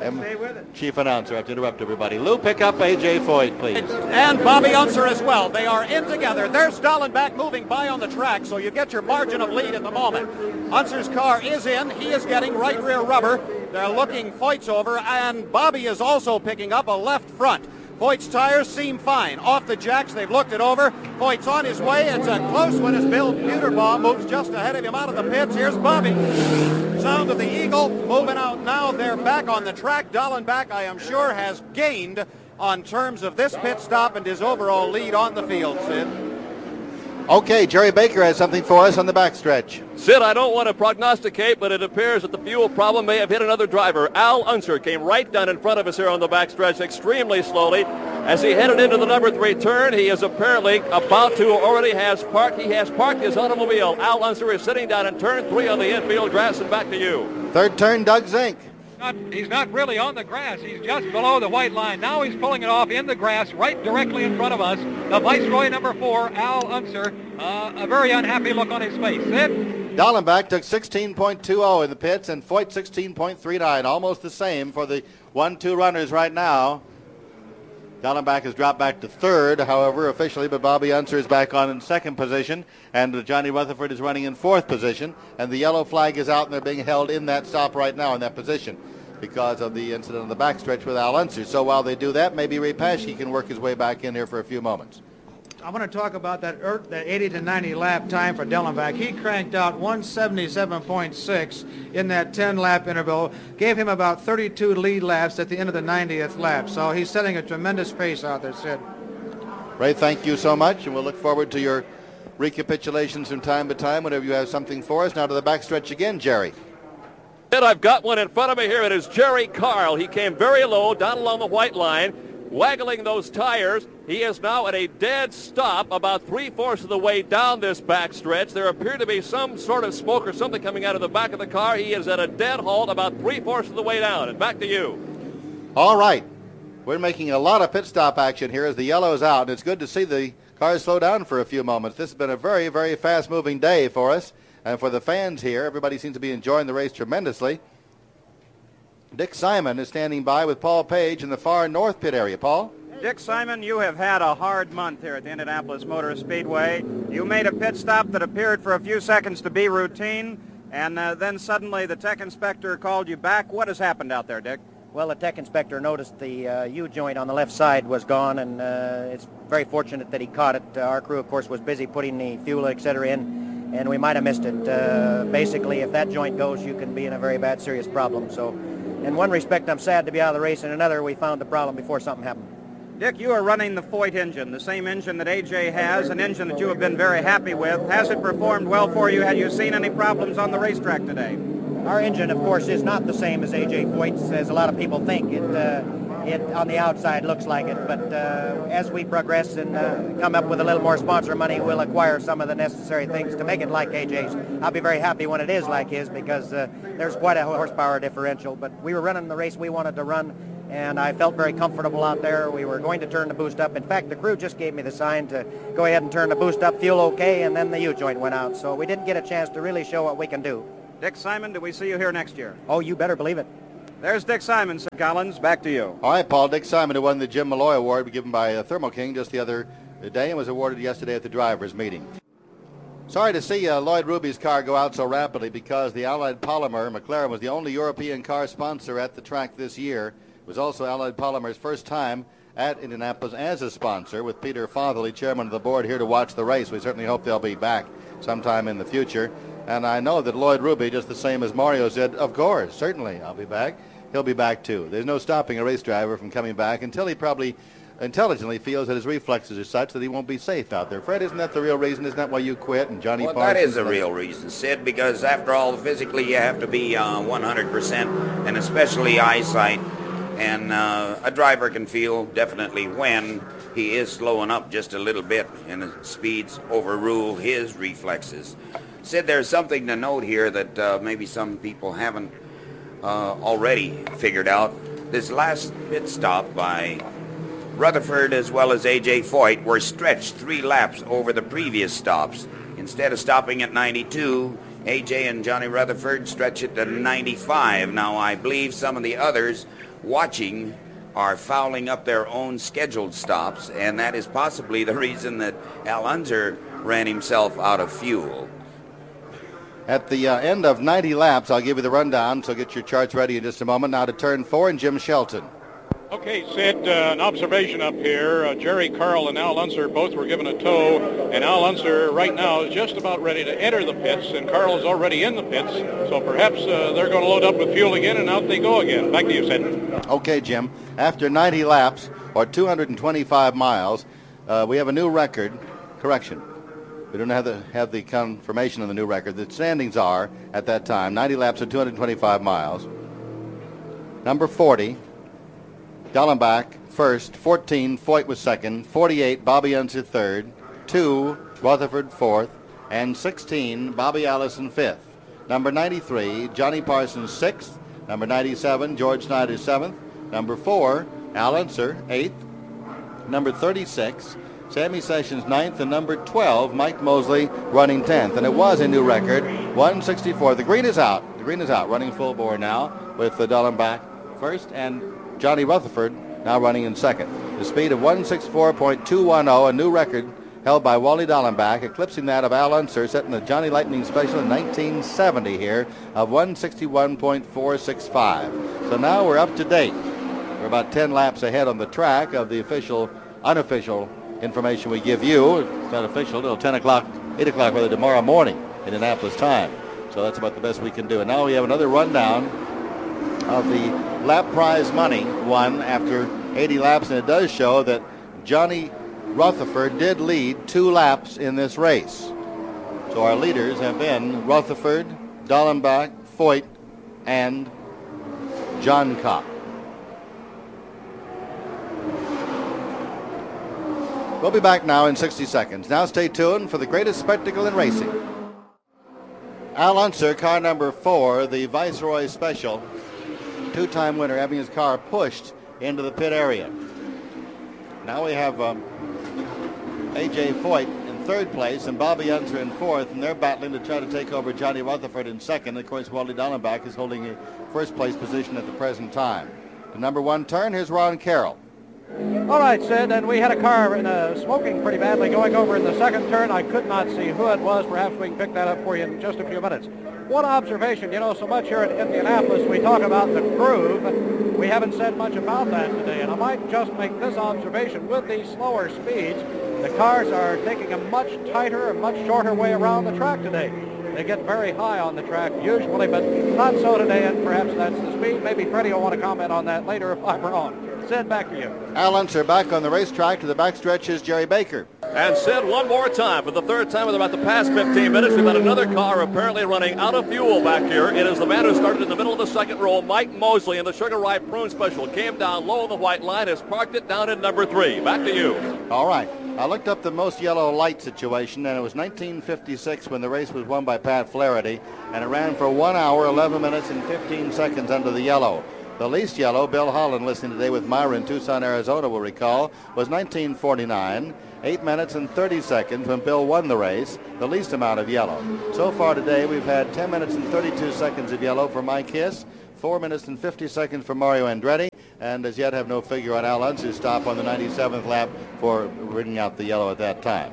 chief announcer. I have to interrupt everybody. Lou, pick up A.J. Voigt, please. And Bobby Unser as well. They are in together. There's Dallenbach moving by on the track, so you get your margin of lead at the moment. Unser's car is in. He is getting right rear rubber. They're looking Voigt's over, and Bobby is also picking up a left front. Voigt's tires seem fine. Off the jacks, they've looked it over. Voigt's on his way. It's a close one as Bill Puterbaugh moves just ahead of him out of the pits. Here's Bobby. Sound of the Eagle moving out now. They're back on the track. Dallenbach, I am sure, has gained on terms of this pit stop and his overall lead on the field, Sid. Okay, Jerry Baker has something for us on the backstretch. Sid, I don't want to prognosticate, but it appears that the fuel problem may have hit another driver. Al Unser came right down in front of us here on the backstretch extremely slowly. As he headed into the number 3 turn, he is apparently about to, already has parked. He has parked his automobile. Al Unser is sitting down in turn 3 on the infield grass, and back to you. 3rd turn, Doug Zink. He's not really on the grass. He's just below the white line. Now he's pulling it off in the grass right directly in front of us. The Viceroy number 4, Al Unser, a very unhappy look on his face. Sid? Dallenbach took 16.20 in the pits and Voigt 16.39, almost the same for the 1-2 runners right now. Dallenbach has dropped back to 3rd, however, officially, but Bobby Unser is back on in 2nd position, and Johnny Rutherford is running in 4th position, and the yellow flag is out, and they're being held in that stop right now in that position because of the incident on the backstretch with Al Unser. So while they do that, maybe Ray Paschke can work his way back in here for a few moments. I want to talk about that 80 to 90 lap time for Dallenbach. He cranked out 177.6 in that 10 lap interval, gave him about 32 lead laps at the end of the 90th lap. So he's setting a tremendous pace out there, Sid. Ray, thank you so much, and we'll look forward to your recapitulations from time to time whenever you have something for us. Now to the backstretch again, Jerry. And I've got one in front of me here. It is Jerry Carl. He came very low down along the white line, waggling those tires. He is now at a dead stop about 3/4 of the way down this backstretch. There appeared to be some sort of smoke or something coming out of the back of the car. He is at a dead halt about 3/4 of the way down. And back to you. All right. We're making a lot of pit stop action here as the yellow is out, and it's good to see the cars slow down for a few moments. This has been a very, very fast-moving day for us and for the fans here. Everybody seems to be enjoying the race tremendously. Dick Simon is standing by with Paul Page in the far north pit area. Paul? Dick Simon, you have had a hard month here at the Indianapolis Motor Speedway. You made a pit stop that appeared for a few seconds to be routine, and then suddenly the tech inspector called you back. What has happened out there, Dick? Well, the tech inspector noticed the U-joint on the left side was gone, and it's very fortunate that he caught it. Our crew, of course, was busy putting the fuel, etc. in, and we might have missed it. Basically, if that joint goes, you can be in a very bad, serious problem. So in one respect, I'm sad to be out of the race. In another, we found the problem before something happened. Dick, you are running the Foyt engine, the same engine that A.J. has, an engine that you have been very happy with. Has it performed well for you? Have you seen any problems on the racetrack today? Our engine, of course, is not the same as A.J. Foyt's, as a lot of people think. It on the outside looks like it, but as we progress and come up with a little more sponsor money, we'll acquire some of the necessary things to make it like A.J.'s. I'll be very happy when it is like his, because there's quite a horsepower differential. But we were running the race we wanted to run, and I felt very comfortable out there. We were going to turn the boost up. In fact, the crew just gave me the sign to go ahead and turn the boost up, fuel okay, and then the U-joint went out. So we didn't get a chance to really show what we can do. Dick Simon, do we see you here next year? Oh, you better believe it. There's Dick Simon, Sid Collins. Back to you. All right, Paul. Dick Simon, who won the Jim Malloy Award given by Thermo King just the other day and was awarded yesterday at the drivers' meeting. Sorry to see Lloyd Ruby's car go out so rapidly, because the Allied Polymer McLaren was the only European car sponsor at the track this year. It was also Allied Polymer's first time at Indianapolis as a sponsor, with Peter Fotherly, chairman of the board, here to watch the race. We certainly hope they'll be back sometime in the future. And I know that Lloyd Ruby, just the same as Mario said, of course, certainly I'll be back. He'll be back too. There's no stopping a race driver from coming back until he probably intelligently feels that his reflexes are such that he won't be safe out there. Fred, isn't that the real reason? Isn't that why you quit? And Johnny Well, Parsons? that is the real reason, Sid, because after all, physically you have to be 100%, and especially eyesight. And a driver can feel definitely when he is slowing up just a little bit and the speeds overrule his reflexes. Sid, there's something to note here that maybe some people haven't already figured out. This last pit stop by Rutherford as well as A.J. Foyt were stretched 3 laps over the previous stops. Instead of stopping at 92, A.J. and Johnny Rutherford stretch it to 95. Now, I believe some of the others watching are fouling up their own scheduled stops, and that is possibly the reason that Al Unser ran himself out of fuel. At the end of 90 laps, I'll give you the rundown, so get your charts ready in just a moment. Now to turn 4 and Jim Shelton. Okay, Sid, an observation up here. Jerry Carl and Al Unser both were given a tow, and Al Unser right now is just about ready to enter the pits, and Carl is already in the pits, so perhaps they're going to load up with fuel again, and out they go again. Back to you, Sid. Okay, Jim. After 90 laps, or 225 miles, we have a new record. Correction. We don't have the confirmation of the new record. The standings are, at that time, 90 laps of 225 miles. Number 40, Dallenbach first, 14, Foyt was second, 48, Bobby Unser third, 2, Rutherford fourth, and 16, Bobby Allison fifth. Number 93, Johnny Parsons sixth. Number 97, George Snyder seventh. Number 4, Al Unser eighth. Number 36, Sammy Sessions 9th, and number 12, Mike Mosley, running 10th. And it was a new record, 164. The green is out. The green is out, running full bore now with Dallenbach first and Johnny Rutherford now running in second. The speed of 164.210, a new record held by Wally Dallenbach, eclipsing that of Al Unser, setting the Johnny Lightning Special in 1970 here of 161.465. So now we're up to date. We're about 10 laps ahead on the track of the official, unofficial information we give you. It's not official until 10 o'clock, 8 o'clock, rather, tomorrow morning, Indianapolis time. So that's about the best we can do. And now we have another rundown of the lap prize money won after 80 laps, and it does show that Johnny Rutherford did lead 2 laps in this race. So our leaders have been Rutherford, Dallenbach, Foyt, and John Cock. We'll be back now in 60 seconds. Now stay tuned for the greatest spectacle in racing. Al Unser, car number 4, the Viceroy Special, 2-time winner, having his car pushed into the pit area. Now we have A.J. Foyt in 3rd place and Bobby Unser in 4th, and they're battling to try to take over Johnny Rutherford in 2nd. Of course, Wally Dallenbach is holding a 1st place position at the present time. The number 1 turn, here's Ron Carroll. All right, Sid, and we had a car smoking pretty badly going over in the 2nd turn. I could not see who it was. Perhaps we can pick that up for you in just a few minutes. One observation, so much here at Indianapolis we talk about the groove. We haven't said much about that today, and I might just make this observation. With these slower speeds, the cars are taking a much tighter and much shorter way around the track today. They get very high on the track usually, but not so today, and perhaps that's the speed. Maybe Freddie will want to comment on that later if I'm wrong. Sid, back to you. Al Unser back on the racetrack. To the backstretch is Jerry Baker. And Sid, one more time, for the third time in about the past 15 minutes, we've got another car apparently running out of fuel back here. It is the man who started in the middle of the second row, Mike Mosley, in the Sugar Rye Prune Special. Came down low on the white line, has parked it down in number 3. Back to you. All right. I looked up the most yellow light situation, and it was 1956 when the race was won by Pat Flaherty, and it ran for 1 hour, 11 minutes, and 15 seconds under the yellow. The least yellow, Bill Holland, listening today with Myra in Tucson, Arizona, will recall, was 1949, 8 minutes and 30 seconds when Bill won the race, the least amount of yellow. So far today, we've had 10 minutes and 32 seconds of yellow for Mike Hiss, 4 minutes and 50 seconds for Mario Andretti, and as yet have no figure on Al Unser's stop on the 97th lap for bringing out the yellow at that time.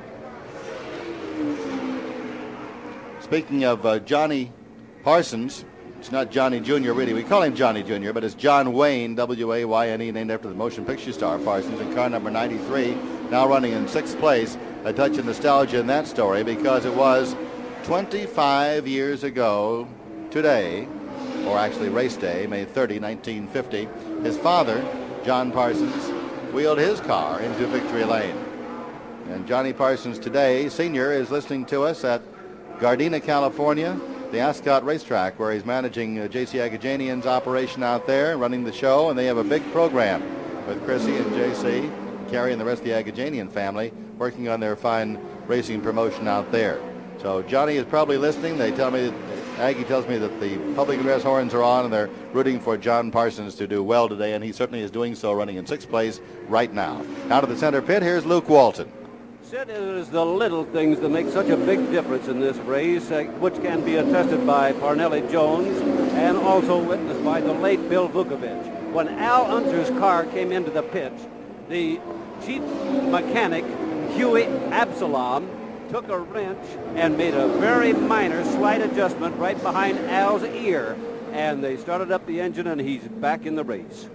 Speaking of Johnny Parsons, it's not Johnny Jr. really. We call him Johnny Jr., but it's John Wayne, W-A-Y-N-E, named after the motion picture star Parsons, in car number 93, now running in 6th place. A touch of nostalgia in that story because it was 25 years ago today, or actually race day, May 30, 1950, his father, John Parsons, wheeled his car into victory lane. And Johnny Parsons today, senior, is listening to us at Gardena, California, the Ascot racetrack, where he's managing J.C. Agajanian's operation out there, running the show, and they have a big program with Chrissy and J.C., Carrie and the rest of the Agajanian family working on their fine racing promotion out there. So Johnny is probably listening. They tell me, Aggie tells me that the public address horns are on and they're rooting for John Parsons to do well today, and he certainly is doing so, running in 6th place right now. Now to the center pit, here's Luke Walton. Sid, it is the little things that make such a big difference in this race, which can be attested by Parnelli Jones and also witnessed by the late Bill Vukovich. When Al Unser's car came into the pit, the chief mechanic, Huey Absalom, took a wrench and made a very minor slight adjustment right behind Al's ear, and they started up the engine, and he's back in the race.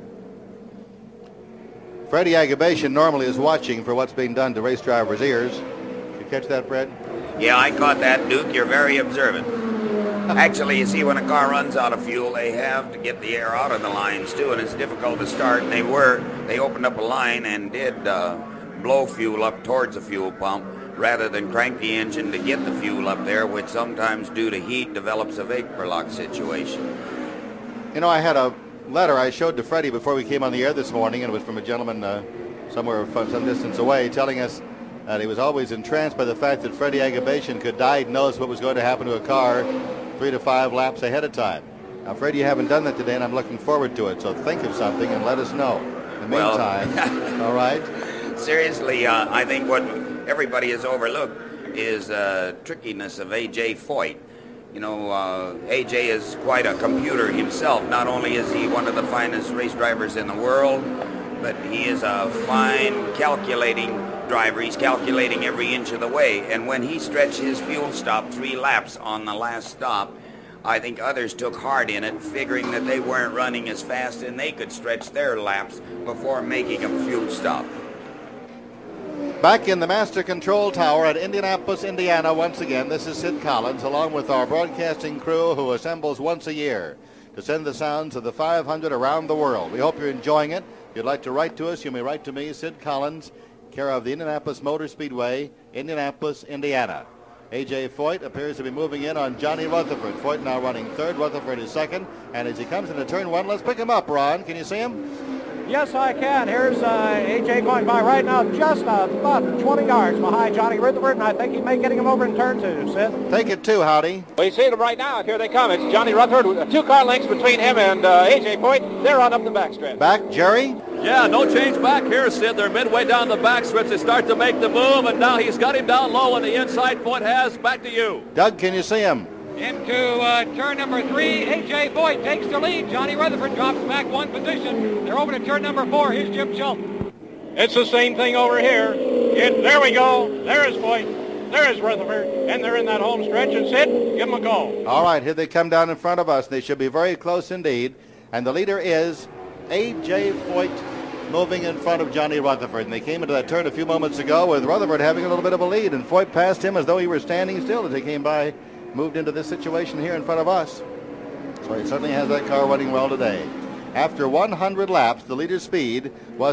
Freddie Agabashian normally is watching for what's being done to race drivers' ears. Did you catch that, Fred? Yeah, I caught that, Duke. You're very observant. Actually, you see, when a car runs out of fuel, they have to get the air out of the lines, too, and it's difficult to start. And they opened up a line and did blow fuel up towards the fuel pump rather than crank the engine to get the fuel up there, which sometimes, due to heat, develops a vapor lock situation. You know, I had a letter I showed to Freddie before we came on the air this morning, and it was from a gentleman somewhere from some distance away, telling us that he was always entranced by the fact that Freddie Agabashian could diagnose what was going to happen to a car 3 to 5 laps ahead of time. Now, Freddie, you haven't done that today, and I'm looking forward to it, so think of something and let us know. In the meantime, all right? Seriously, I think what everybody has overlooked is trickiness of A.J. Foyt. You know, A.J. is quite a computer himself. Not only is he one of the finest race drivers in the world, but he is a fine calculating driver. He's calculating every inch of the way. And when he stretched his fuel stop 3 laps on the last stop, I think others took heart in it, figuring that they weren't running as fast and they could stretch their laps before making a fuel stop. Back in the Master Control Tower at Indianapolis, Indiana, once again, this is Sid Collins, along with our broadcasting crew who assembles once a year to send the sounds of the 500 around the world. We hope you're enjoying it. If you'd like to write to us, you may write to me, Sid Collins, care of the Indianapolis Motor Speedway, Indianapolis, Indiana. A.J. Foyt appears to be moving in on Johnny Rutherford. Foyt now running 3rd, Rutherford is 2nd, and as he comes into turn 1, let's pick him up, Ron. Can you see him? Yes, I can. Here's A.J. going by right now, just about 20 yards behind Johnny Rutherford, and I think he may get him over in turn 2, Sid. Take it 2, Howdy. Well, you see them right now. Here they come. It's Johnny Rutherford with 2 car lengths between him and A.J. Foyt. They're on up the backstretch. Back, Jerry? Yeah, no change back here, Sid. They're midway down the backstretch. They start to make the move, and now he's got him down low on the inside. Foyt has. Back to you. Doug, can you see him? Into turn number 3, A.J. Foyt takes the lead. Johnny Rutherford drops back 1 position. They're over to turn number 4. Here's Jim Shelton. It's the same thing over here. There we go. There is Foyt. There is Rutherford. And they're in that home stretch. And Sid, give them a call. All right, here they come down in front of us. They should be very close indeed. And the leader is A.J. Foyt, moving in front of Johnny Rutherford. And they came into that turn a few moments ago with Rutherford having a little bit of a lead. And Foyt passed him as though he were standing still as he came by, moved into this situation here in front of us. So he certainly has that car running well today. After 100 laps, the leader's speed was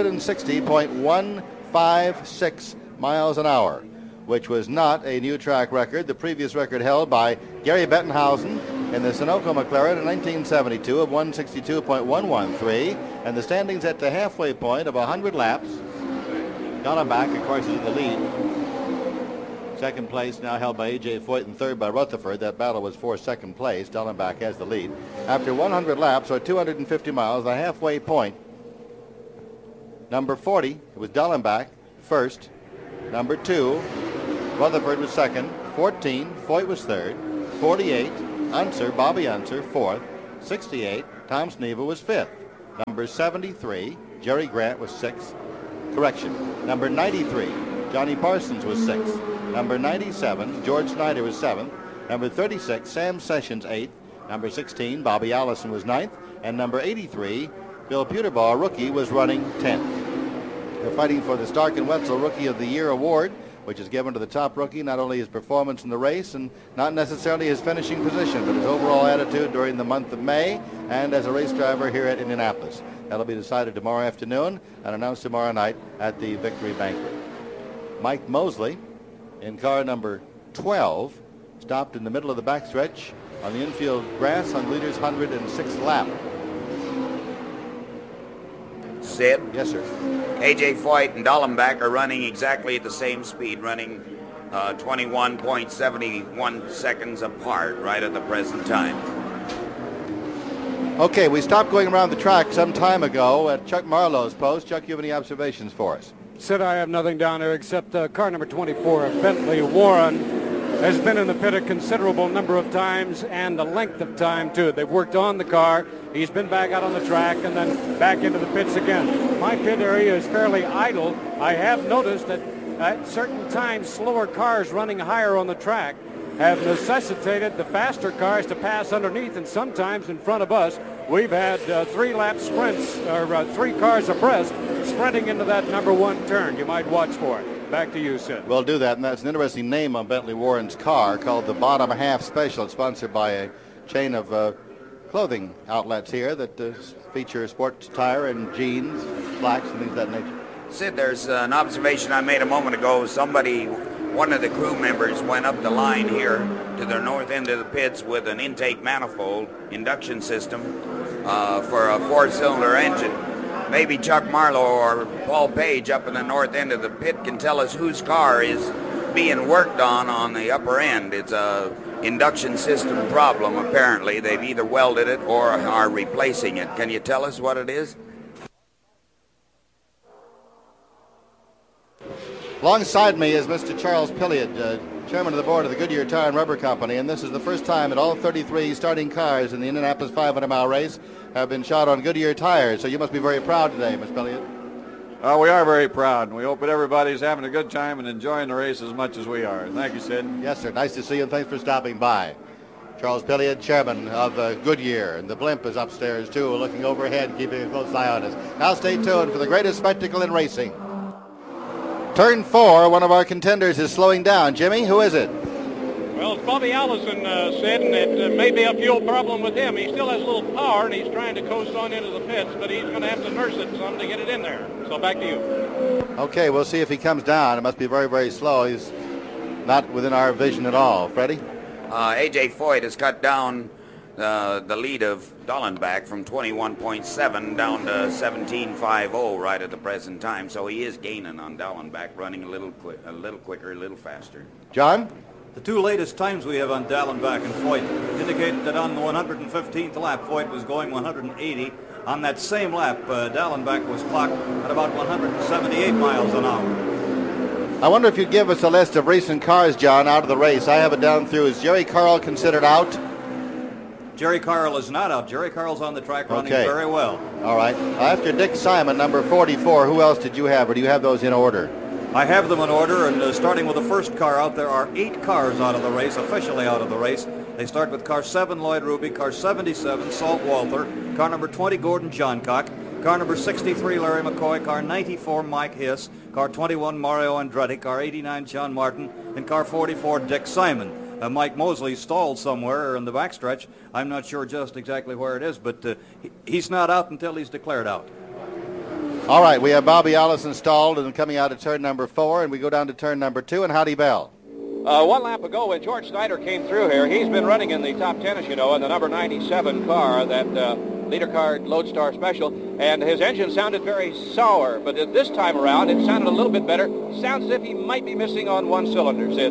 160.156 miles an hour, which was not a new track record. The previous record held by Gary Bettenhausen in the Sunoco McLaren in 1972 of 162.113, and the standings at the halfway point of 100 laps. Dallenbach, of course, is in the lead. Second place now held by A.J. Foyt and third by Rutherford. That battle was for second place. Dallenbach has the lead. After 100 laps, or 250 miles, the halfway point, number 40, it was Dallenbach first. Number 2, Rutherford was second. 14, Foyt was third. 48, Unser, Bobby Unser, fourth. 68, Tom Sneva was fifth. Number 73, Jerry Grant was sixth. Correction. Number 93, Johnny Parsons was sixth. Number 97, George Snyder was seventh. Number 36, Sam Sessions eighth. Number 16, Bobby Allison was ninth. And number 83, Bill Puterbaugh, a rookie, was running 10th. They're fighting for the Stark and Wetzel Rookie of the Year award, which is given to the top rookie, not only his performance in the race and not necessarily his finishing position, but his overall attitude during the month of May and as a race driver here at Indianapolis. That'll be decided tomorrow afternoon and announced tomorrow night at the Victory Banquet. Mike Mosley in car number 12 stopped in the middle of the backstretch on the infield grass on leader's 106th lap. Sid? Yes, sir. A.J. Foyt and Dallenbach are running exactly at the same speed, running 21.71 seconds apart right at the present time. Okay, we stopped going around the track some time ago at Chuck Marlowe's post. Chuck, you have any observations for us? Sid, I have nothing down there except car number 24, Bentley Warren, has been in the pit a considerable number of times and a length of time, too. They've worked on the car. He's been back out on the track and then back into the pits again. My pit area is fairly idle. I have noticed that at certain times, slower cars running higher on the track have necessitated the faster cars to pass underneath, and sometimes in front of us, we've had 3-lap sprints, or 3 cars abreast, sprinting into that number 1 turn. You might watch for it. Back to you, Sid. We'll do that, and that's an interesting name on Bentley Warren's car called the Bottom Half Special. It's sponsored by a chain of clothing outlets here that feature sports tire and jeans, slacks, and things of that nature. Sid, there's an observation I made a moment ago. One of the crew members went up the line here to the north end of the pits with an intake manifold induction system for a 4-cylinder engine. Maybe Chuck Marlowe or Paul Page up in the north end of the pit can tell us whose car is being worked on the upper end. It's a induction system problem, apparently. They've either welded it or are replacing it. Can you tell us what it is? Alongside me is Mr. Charles Pilliard, chairman of the board of the Goodyear Tire and Rubber Company, and this is the first time that all 33 starting cars in the Indianapolis 500-mile race have been shot on Goodyear tires. So you must be very proud today, Mr. Pilliard. We are very proud, and we hope that everybody's having a good time and enjoying the race as much as we are. Thank you, Sid. Yes, sir. Nice to see you, and thanks for stopping by. Charles Pilliard, chairman of Goodyear, and the blimp is upstairs, too, looking overhead, keeping a close eye on us. Now stay tuned for the greatest spectacle in racing. Turn 4, one of our contenders is slowing down. Jimmy, who is it? Well, it's Bobby Allison, Sid, and it may be a fuel problem with him. He still has a little power, and he's trying to coast on into the pits, but he's going to have to nurse it some to get it in there. So back to you. Okay, we'll see if he comes down. It must be very, very slow. He's not within our vision at all. Freddie? A.J. Foyt has cut down the lead of Dallenbach from 21.7 down to 17.50 right at the present time. So he is gaining on Dallenbach, running a little quicker, a little faster. John? The 2 latest times we have on Dallenbach and Foyt indicated that on the 115th lap, Foyt was going 180. On that same lap, Dallenbach was clocked at about 178 miles an hour. I wonder if you'd give us a list of recent cars, John, out of the race. I have it down through. Is Jerry Carl considered out? Jerry Carl is not out. Jerry Carl's on the track running very well. All right. After Dick Simon, number 44, who else did you have, or do you have those in order? I have them in order, and starting with the first car out, there are 8 cars out of the race, officially out of the race. They start with car 7, Lloyd Ruby, car 77, Salt Walther, car number 20, Gordon Johncock, car number 63, Larry McCoy, car 94, Mike Hiss, car 21, Mario Andretti, car 89, John Martin, and car 44, Dick Simon. Mike Mosley stalled somewhere in the backstretch. I'm not sure just exactly where it is, but he's not out until he's declared out. All right, we have Bobby Allison stalled and coming out of turn number 4, and we go down to turn number 2, and Howdy Bell. One lap ago when George Snyder came through here, he's been running in the top 10, as you know, in the number 97 car, that leader car Lodestar Special, and his engine sounded very sour, but this time around it sounded a little bit better. Sounds as if he might be missing on one cylinder, Sid.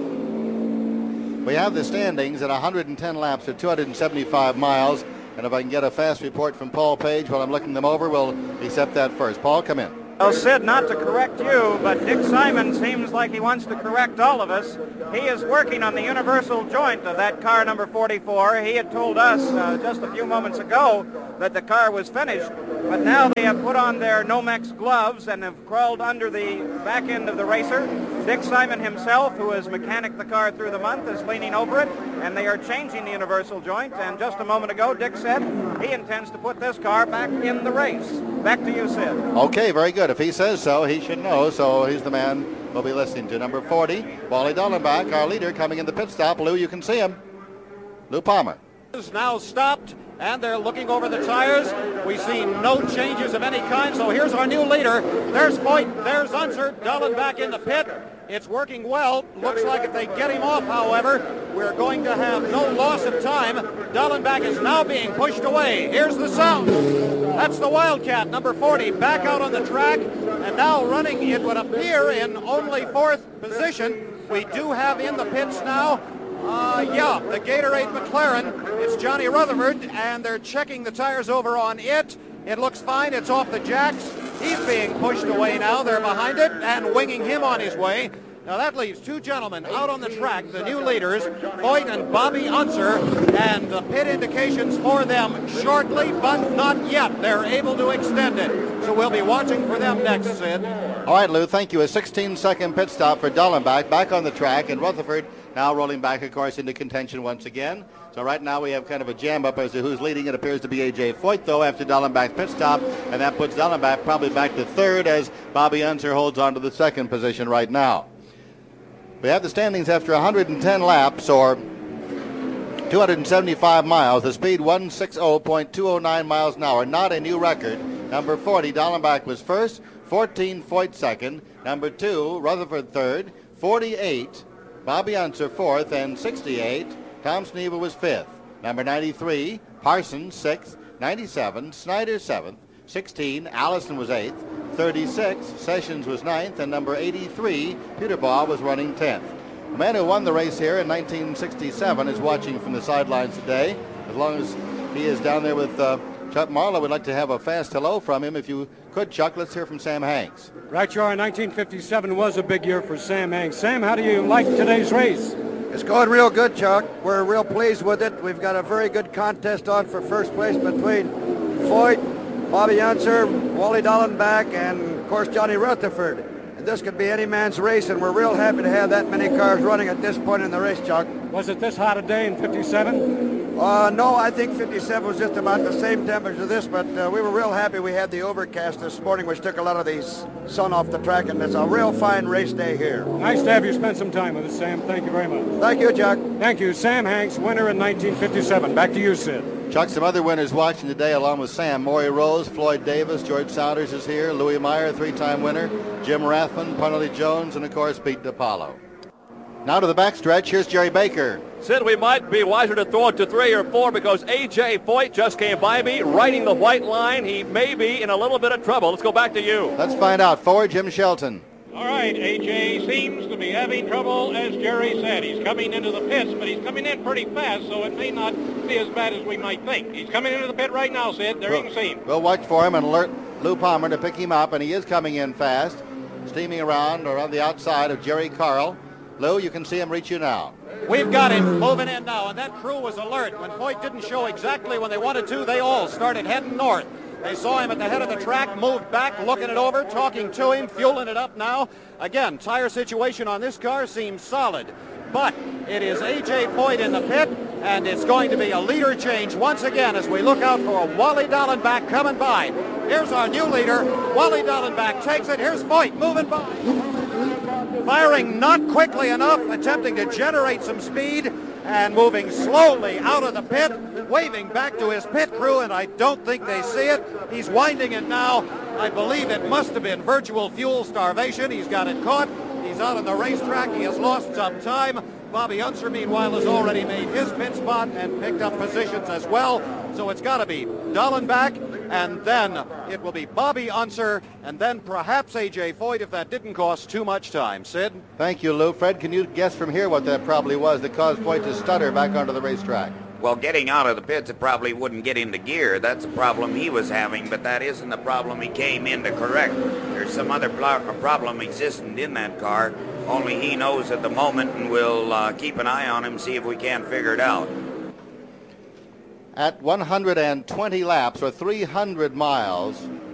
We have the standings at 110 laps at 275 miles, and if I can get a fast report from Paul Page while I'm looking them over, we'll accept that first. Paul, come in. Well, Sid, not to correct you, but Dick Simon seems like he wants to correct all of us. He is working on the universal joint of that car number 44. He had told us just a few moments ago that the car was finished, but now they have put on their Nomex gloves and have crawled under the back end of the racer. Dick Simon himself, who has mechanicked the car through the month, is leaning over it, and they are changing the universal joint, and just a moment ago, Dick said he intends to put this car back in the race. Back to you, Sid. Okay, very good. If he says so, he should know, so he's the man we'll be listening to. Number 40, Wally Dallenbach, our leader, coming in the pit stop. Lou, you can see him. Lou Palmer. Is now stopped, and they're looking over the tires. We see no changes of any kind, so here's our new leader. There's Voigt, there's Unser, Dallenbach in the pit. It's working well. Looks like if they get him off, however, we're going to have no loss of time. Dallenbach is now being pushed away. Here's the sound. That's the Wildcat, number 40, back out on the track, and now running, it would appear, in only 4th position. We do have in the pits now, the Gatorade McLaren. It's Johnny Rutherford, and they're checking the tires over on it. It looks fine. It's off the jacks. He's being pushed away now. They're behind it and winging him on his way. Now that leaves 2 gentlemen out on the track, the new leaders, Voigt and Bobby Unser, and the pit indications for them shortly, but not yet. They're able to extend it. So we'll be watching for them next, Sid. All right, Lou, thank you. A 16-second pit stop for Dallenbach back on the track, and Rutherford now rolling back, of course, into contention once again. So right now we have kind of a jam-up as to who's leading. It appears to be A.J. Voigt, though, after Dallenbach's pit stop, and that puts Dallenbach probably back to 3rd as Bobby Unser holds on to the 2nd position right now. We have the standings after 110 laps, or 275 miles. The speed 160.209 miles an hour, not a new record. Number 40, Dallenbach was first, 14, Voigt second. Number 2, Rutherford third, 48, Bobby Unser fourth, and 68, Tom Sneva was fifth. Number 93, Parsons sixth, 97, Snyder seventh, 16, Allison was eighth, 36, Sessions was ninth, and number 83, Peterbaugh was running 10th. The man who won the race here in 1967 is watching from the sidelines today. As long as he is down there with Chuck Marlowe, we'd like to have a fast hello from him. If you could, Chuck, let's hear from Sam Hanks. Right, you are. 1957 was a big year for Sam Hanks. Sam, how do you like today's race? It's going real good, Chuck. We're real pleased with it. We've got a very good contest on for first place between Voigt, Bobby Unser, Wally Dallenbach, and, of course, Johnny Rutherford. And this could be any man's race, and we're real happy to have that many cars running at this point in the race, Chuck. Was it this hot a day in 57? No, I think 57 was just about the same temperature as this, but we were real happy we had the overcast this morning, which took a lot of the sun off the track, and it's a real fine race day here. Nice to have you spend some time with us, Sam. Thank you very much. Thank you, Chuck. Thank you. Sam Hanks, winner in 1957. Back to you, Sid. Chuck, some other winners watching today along with Sam. Maury Rose, Floyd Davis, George Saunders is here, Louis Meyer, 3-time winner, Jim Rathman, Parnelli Jones, and, of course, Pete DiPaolo. Now to the backstretch, here's Jerry Baker. Sid, we might be wiser to throw it to 3 or 4 because A.J. Voigt just came by me, riding the white line. He may be in a little bit of trouble. Let's go back to you. Let's find out. Forward, Jim Shelton. All right, A.J. seems to be having trouble, as Jerry said. He's coming into the pits, but he's coming in pretty fast, so it may not be as bad as we might think. He's coming into the pit right now, Sid. There you can see him. We'll watch for him and alert Lou Palmer to pick him up, and he is coming in fast, steaming around the outside of Jerry Carl. Lou, you can see him reach you now. We've got him moving in now, and that crew was alert. When Voigt didn't show exactly when they wanted to, they all started heading north. They saw him at the head of the track, moved back, looking it over, talking to him, fueling it up now. Again, tire situation on this car seems solid. But it is A.J. Voigt in the pit, and it's going to be a leader change once again as we look out for Wally Dallenbach coming by. Here's our new leader. Wally Dallenbach takes it. Here's Voigt moving by. Firing not quickly enough, attempting to generate some speed. and moving slowly out of the pit, waving back to his pit crew, and I don't think they see it. He's winding it now. I believe it must have been virtual fuel starvation. He's got it caught. He's out on the racetrack. He has lost some time. Bobby Unser, meanwhile, has already made his pit spot and picked up positions as well. So it's got to be Dallenbach, and then it will be Bobby Unser, and then perhaps A.J. Foyt if that didn't cost too much time. Sid? Thank you, Lou. Fred, can you guess from here what that probably was that caused Foyt to stutter back onto the racetrack? Well, getting out of the pits, it probably wouldn't get into gear. That's a problem he was having, but that isn't the problem he came in to correct. There's some other problem existing in that car. Only he knows at the moment, and we'll keep an eye on him, see if we can't figure it out. At 120 laps or 300 miles,